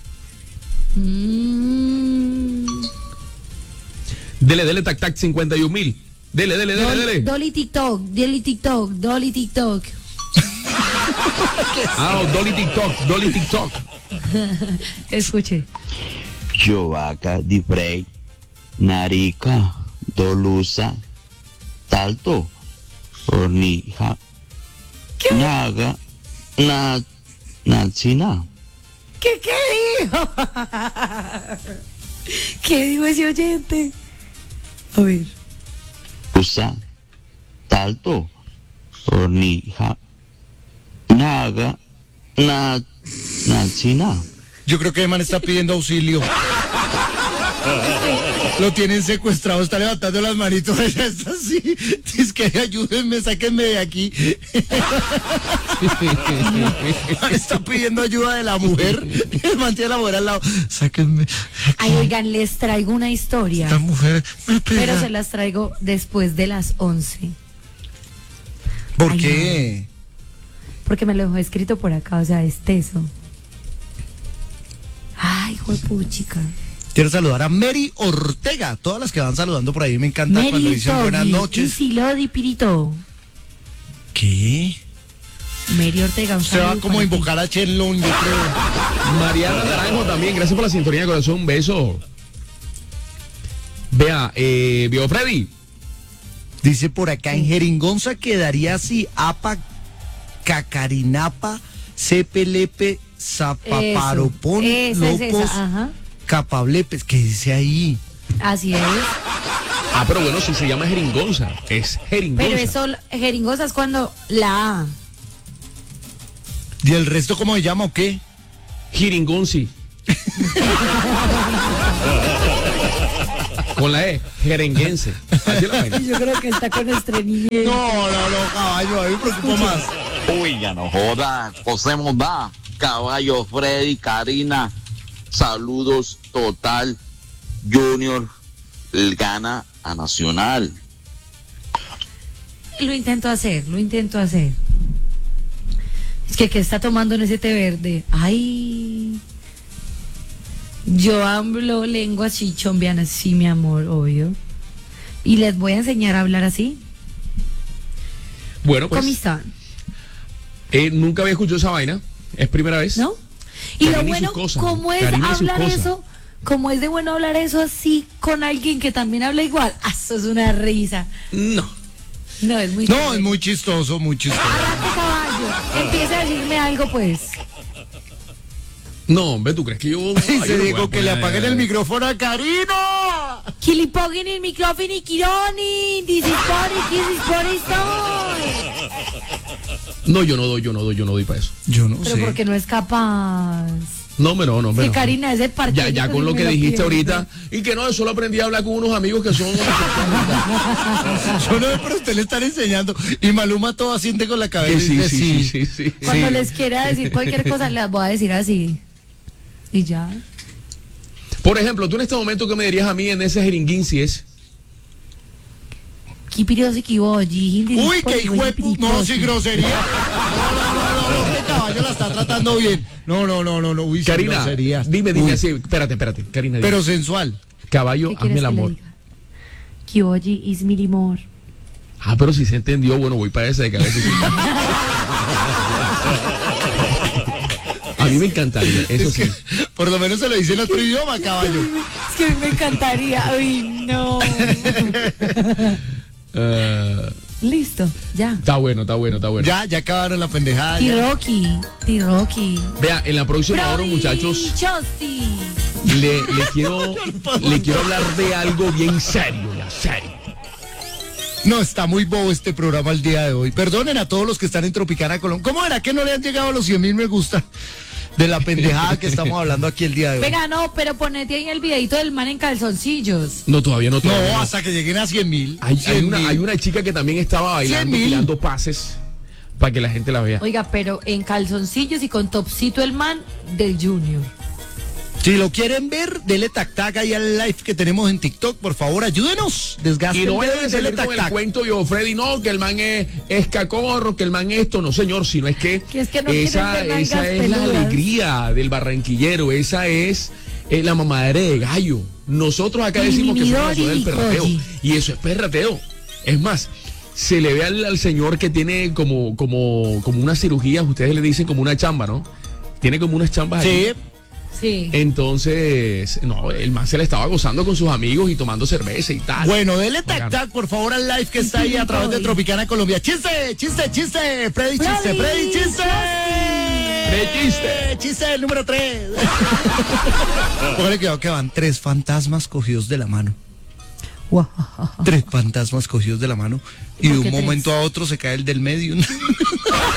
[SPEAKER 3] Mm.
[SPEAKER 2] Dele, dele, tac, tac, cincuenta y un mil. Dele, dele, dele,
[SPEAKER 3] Dolly,
[SPEAKER 2] dele.
[SPEAKER 3] Dolly TikTok, Dolly TikTok, Dolly TikTok.
[SPEAKER 2] Ah, oh, Dolly TikTok, Dolly TikTok.
[SPEAKER 3] Escuche.
[SPEAKER 11] Giovaca di Frey, Narica, Dolusa, Talto, Ornija, Naga, Na, Nachina.
[SPEAKER 3] ¿Qué, qué dijo? ¿Qué dijo ese oyente? A ver.
[SPEAKER 11] Usa, Talto, Ornija, Naga, Na, Nachina.
[SPEAKER 1] Yo creo que el man está pidiendo auxilio. Lo tienen secuestrado, está levantando las manitos, ella está así. Es que ayúdenme, sáquenme de aquí. Está pidiendo ayuda de la mujer. El man tiene a la mujer al lado. Sáquenme.
[SPEAKER 3] Ay, oigan, les traigo una historia.
[SPEAKER 1] Esta mujer me pega.
[SPEAKER 3] Pero se las traigo después de las once.
[SPEAKER 1] ¿Por
[SPEAKER 3] Ay,
[SPEAKER 1] qué?
[SPEAKER 3] Porque me lo dejó escrito por acá, o sea, es teso. Ay, juepuchica.
[SPEAKER 1] Quiero saludar a Mary Ortega. Todas las que van saludando por ahí me encanta cuando dicen buenas noches.
[SPEAKER 3] Silodi Pirito.
[SPEAKER 1] ¿Qué?
[SPEAKER 3] Mary Ortega, un
[SPEAKER 1] Se va
[SPEAKER 3] saludo
[SPEAKER 1] como a
[SPEAKER 3] para ti.
[SPEAKER 1] invocar a Chenlong, yo creo.
[SPEAKER 2] Mariana Naranjo también, gracias por la sintonía de corazón, un beso. Vea, eh, vio Freddy.
[SPEAKER 1] Dice por acá en Jeringonza quedaría así: Apa, Cacarinapa, Cepelepe, Zapaparopón,
[SPEAKER 3] Eso, esa es
[SPEAKER 1] Lopos,
[SPEAKER 3] esa, ajá.
[SPEAKER 1] Capablepes. ¿Qué dice ahí?
[SPEAKER 3] Así es.
[SPEAKER 2] Ah, pero bueno, si se llama Jeringonza, es Jeringonza.
[SPEAKER 3] Pero eso, jeringosa es cuando la A.
[SPEAKER 1] ¿Y el resto cómo se llama o qué?
[SPEAKER 2] Jiringonzi. Con la E, jerenguense. Así la vaina.
[SPEAKER 3] Yo creo que está con estreñimiento.
[SPEAKER 1] No, no, no, caballo, a mí me preocupa más.
[SPEAKER 11] Uy, ya no joda. José Mondá, Caballo, Freddy, Karina. Saludos total. Junior gana a Nacional.
[SPEAKER 3] Lo intento hacer, lo intento hacer. Es que, ¿qué está tomando en ese té verde? Ay. Yo hablo lengua chichombiana, sí, mi amor, obvio. Y les voy a enseñar a hablar así.
[SPEAKER 2] Bueno, pues.
[SPEAKER 3] ¿Cómo están?
[SPEAKER 2] Eh, nunca había escuchado esa vaina. Es primera vez.
[SPEAKER 3] ¿No? Y
[SPEAKER 2] Karina
[SPEAKER 3] lo
[SPEAKER 2] y
[SPEAKER 3] bueno,
[SPEAKER 2] sus cosas,
[SPEAKER 3] ¿cómo es
[SPEAKER 2] Karina y sus
[SPEAKER 3] hablar
[SPEAKER 2] cosas.
[SPEAKER 3] eso? ¿Cómo es de bueno hablar eso así con alguien que también habla igual? Ah, eso es una risa.
[SPEAKER 2] No.
[SPEAKER 3] No, es muy
[SPEAKER 1] No, es muy chistoso, muy chistoso.
[SPEAKER 3] Arranque, caballo. Empieza a decirme algo, pues.
[SPEAKER 2] No, hombre, ¿tú crees que yo...?
[SPEAKER 1] Ay,
[SPEAKER 2] Ay,
[SPEAKER 1] se
[SPEAKER 2] yo
[SPEAKER 1] dijo
[SPEAKER 2] voy a
[SPEAKER 1] que le
[SPEAKER 2] poner-
[SPEAKER 1] apaguen el micrófono a Karina.
[SPEAKER 3] Que le paguen el micrófono y Kironi. This is party, this is party time.
[SPEAKER 2] No, yo no doy, yo no doy, yo no doy para eso.
[SPEAKER 1] Yo no
[SPEAKER 3] Pero porque no es capaz.
[SPEAKER 2] No, hombre, no, no, hombre,
[SPEAKER 3] Que
[SPEAKER 2] no.
[SPEAKER 3] Karina es el parque.
[SPEAKER 2] Ya, ya con lo que dijiste ahorita, y que no, solo aprendí a hablar con unos amigos que son...
[SPEAKER 1] Yo no, pero usted le están enseñando. Y Maluma todo asiente con la cabeza.
[SPEAKER 2] Que sí,
[SPEAKER 1] y dice,
[SPEAKER 2] sí, sí, sí, sí.
[SPEAKER 3] Cuando
[SPEAKER 1] Sí.
[SPEAKER 3] les quiera decir cualquier cosa, les voy a decir así. Y ya.
[SPEAKER 2] Por ejemplo, tú en este momento, ¿qué me dirías a mí en ese jeringuinci es?
[SPEAKER 1] Uy, qué hijo de pu- No, sí, grosería. No, no, no, no, no, este caballo la está tratando bien. No, no, no, no, no. Uy, sí,
[SPEAKER 2] Karina,
[SPEAKER 1] groserías.
[SPEAKER 2] dime, dime
[SPEAKER 1] Uy.
[SPEAKER 2] así, espérate, espérate, Karina. dime.
[SPEAKER 1] Pero sensual.
[SPEAKER 2] Caballo,
[SPEAKER 3] ¿Qué
[SPEAKER 2] hazme
[SPEAKER 3] quieres
[SPEAKER 2] el
[SPEAKER 3] que le
[SPEAKER 2] amor.
[SPEAKER 3] diga? Kiboji is mi amor.
[SPEAKER 2] Ah, pero si se entendió, bueno, voy para esa de cabeza. A mí me encantaría, eso sí.
[SPEAKER 1] Por lo menos se lo dice en otro idioma, caballo.
[SPEAKER 3] Es que a mí me encantaría. Uy, no.
[SPEAKER 2] Eh,
[SPEAKER 3] Listo, ya.
[SPEAKER 2] está bueno, está bueno, está bueno.
[SPEAKER 1] Ya, ya acabaron la pendejada. ya.
[SPEAKER 3] T-Rocky, T-Rocky.
[SPEAKER 2] Vea, en la próxima hora, muchachos, le, le quiero le quiero hablar de algo bien serio, ya, serio.
[SPEAKER 1] No, está muy bobo este programa el día de hoy. Perdonen a todos los que están en Tropicana Colombia. ¿Cómo era que no le han llegado a los cien mil me gusta de la pendejada que estamos hablando aquí el día de hoy?
[SPEAKER 3] Venga, no, pero ponete ahí el videito del man en calzoncillos.
[SPEAKER 2] No, todavía no. Todavía
[SPEAKER 1] No,
[SPEAKER 2] no.
[SPEAKER 1] hasta que lleguen a cien mil.
[SPEAKER 2] Hay, hay una, hay una chica que también estaba bailando,
[SPEAKER 1] cien mil.
[SPEAKER 2] tirando pases para que la gente la vea.
[SPEAKER 3] Oiga, pero en calzoncillos y con topcito el man del Junior.
[SPEAKER 1] Si lo quieren ver, dele tac tac ahí al live que tenemos en TikTok, por favor, ayúdenos. Desgasten
[SPEAKER 2] Y no
[SPEAKER 1] el dedo
[SPEAKER 2] vayan a
[SPEAKER 1] y dele
[SPEAKER 2] salir
[SPEAKER 1] tac
[SPEAKER 2] con el
[SPEAKER 1] tac.
[SPEAKER 2] cuento yo, Freddy, no, que el man es, es cacorro, que el man esto, no señor, sino es que,
[SPEAKER 3] Que es que no
[SPEAKER 2] esa,
[SPEAKER 3] quieren ver
[SPEAKER 2] esa
[SPEAKER 3] nalgas
[SPEAKER 2] es la
[SPEAKER 3] peludas.
[SPEAKER 2] alegría del barranquillero, esa es eh, la mamadera de gallo. Nosotros acá
[SPEAKER 3] Y
[SPEAKER 2] decimos que somos la ciudad del
[SPEAKER 3] Midori,
[SPEAKER 2] perrateo,
[SPEAKER 3] oye.
[SPEAKER 2] y eso es perrateo. Es más, se le ve al, al señor que tiene como, como, como unas cirugías, ustedes le dicen como una chamba, ¿no? Tiene como unas chambas
[SPEAKER 1] Sí.
[SPEAKER 2] aquí.
[SPEAKER 3] Sí.
[SPEAKER 2] Entonces, no, el man se le estaba gozando con sus amigos y tomando cerveza y tal.
[SPEAKER 1] Bueno, dele tac
[SPEAKER 2] Bacano.
[SPEAKER 1] tac, por favor, al live que está ahí a través de Tropicana Colombia. ¡Chiste, chiste, chiste! ¡Freddy, chiste, Freddy, chiste!
[SPEAKER 2] ¡Freddy, chiste!
[SPEAKER 1] ¡Chiste, el número tres! Póngale cuidado que van tres fantasmas cogidos de la mano. Tres fantasmas cogidos de la mano. Y de
[SPEAKER 3] ¿Por
[SPEAKER 1] un
[SPEAKER 3] qué tres?
[SPEAKER 1] momento a otro se cae el del medio.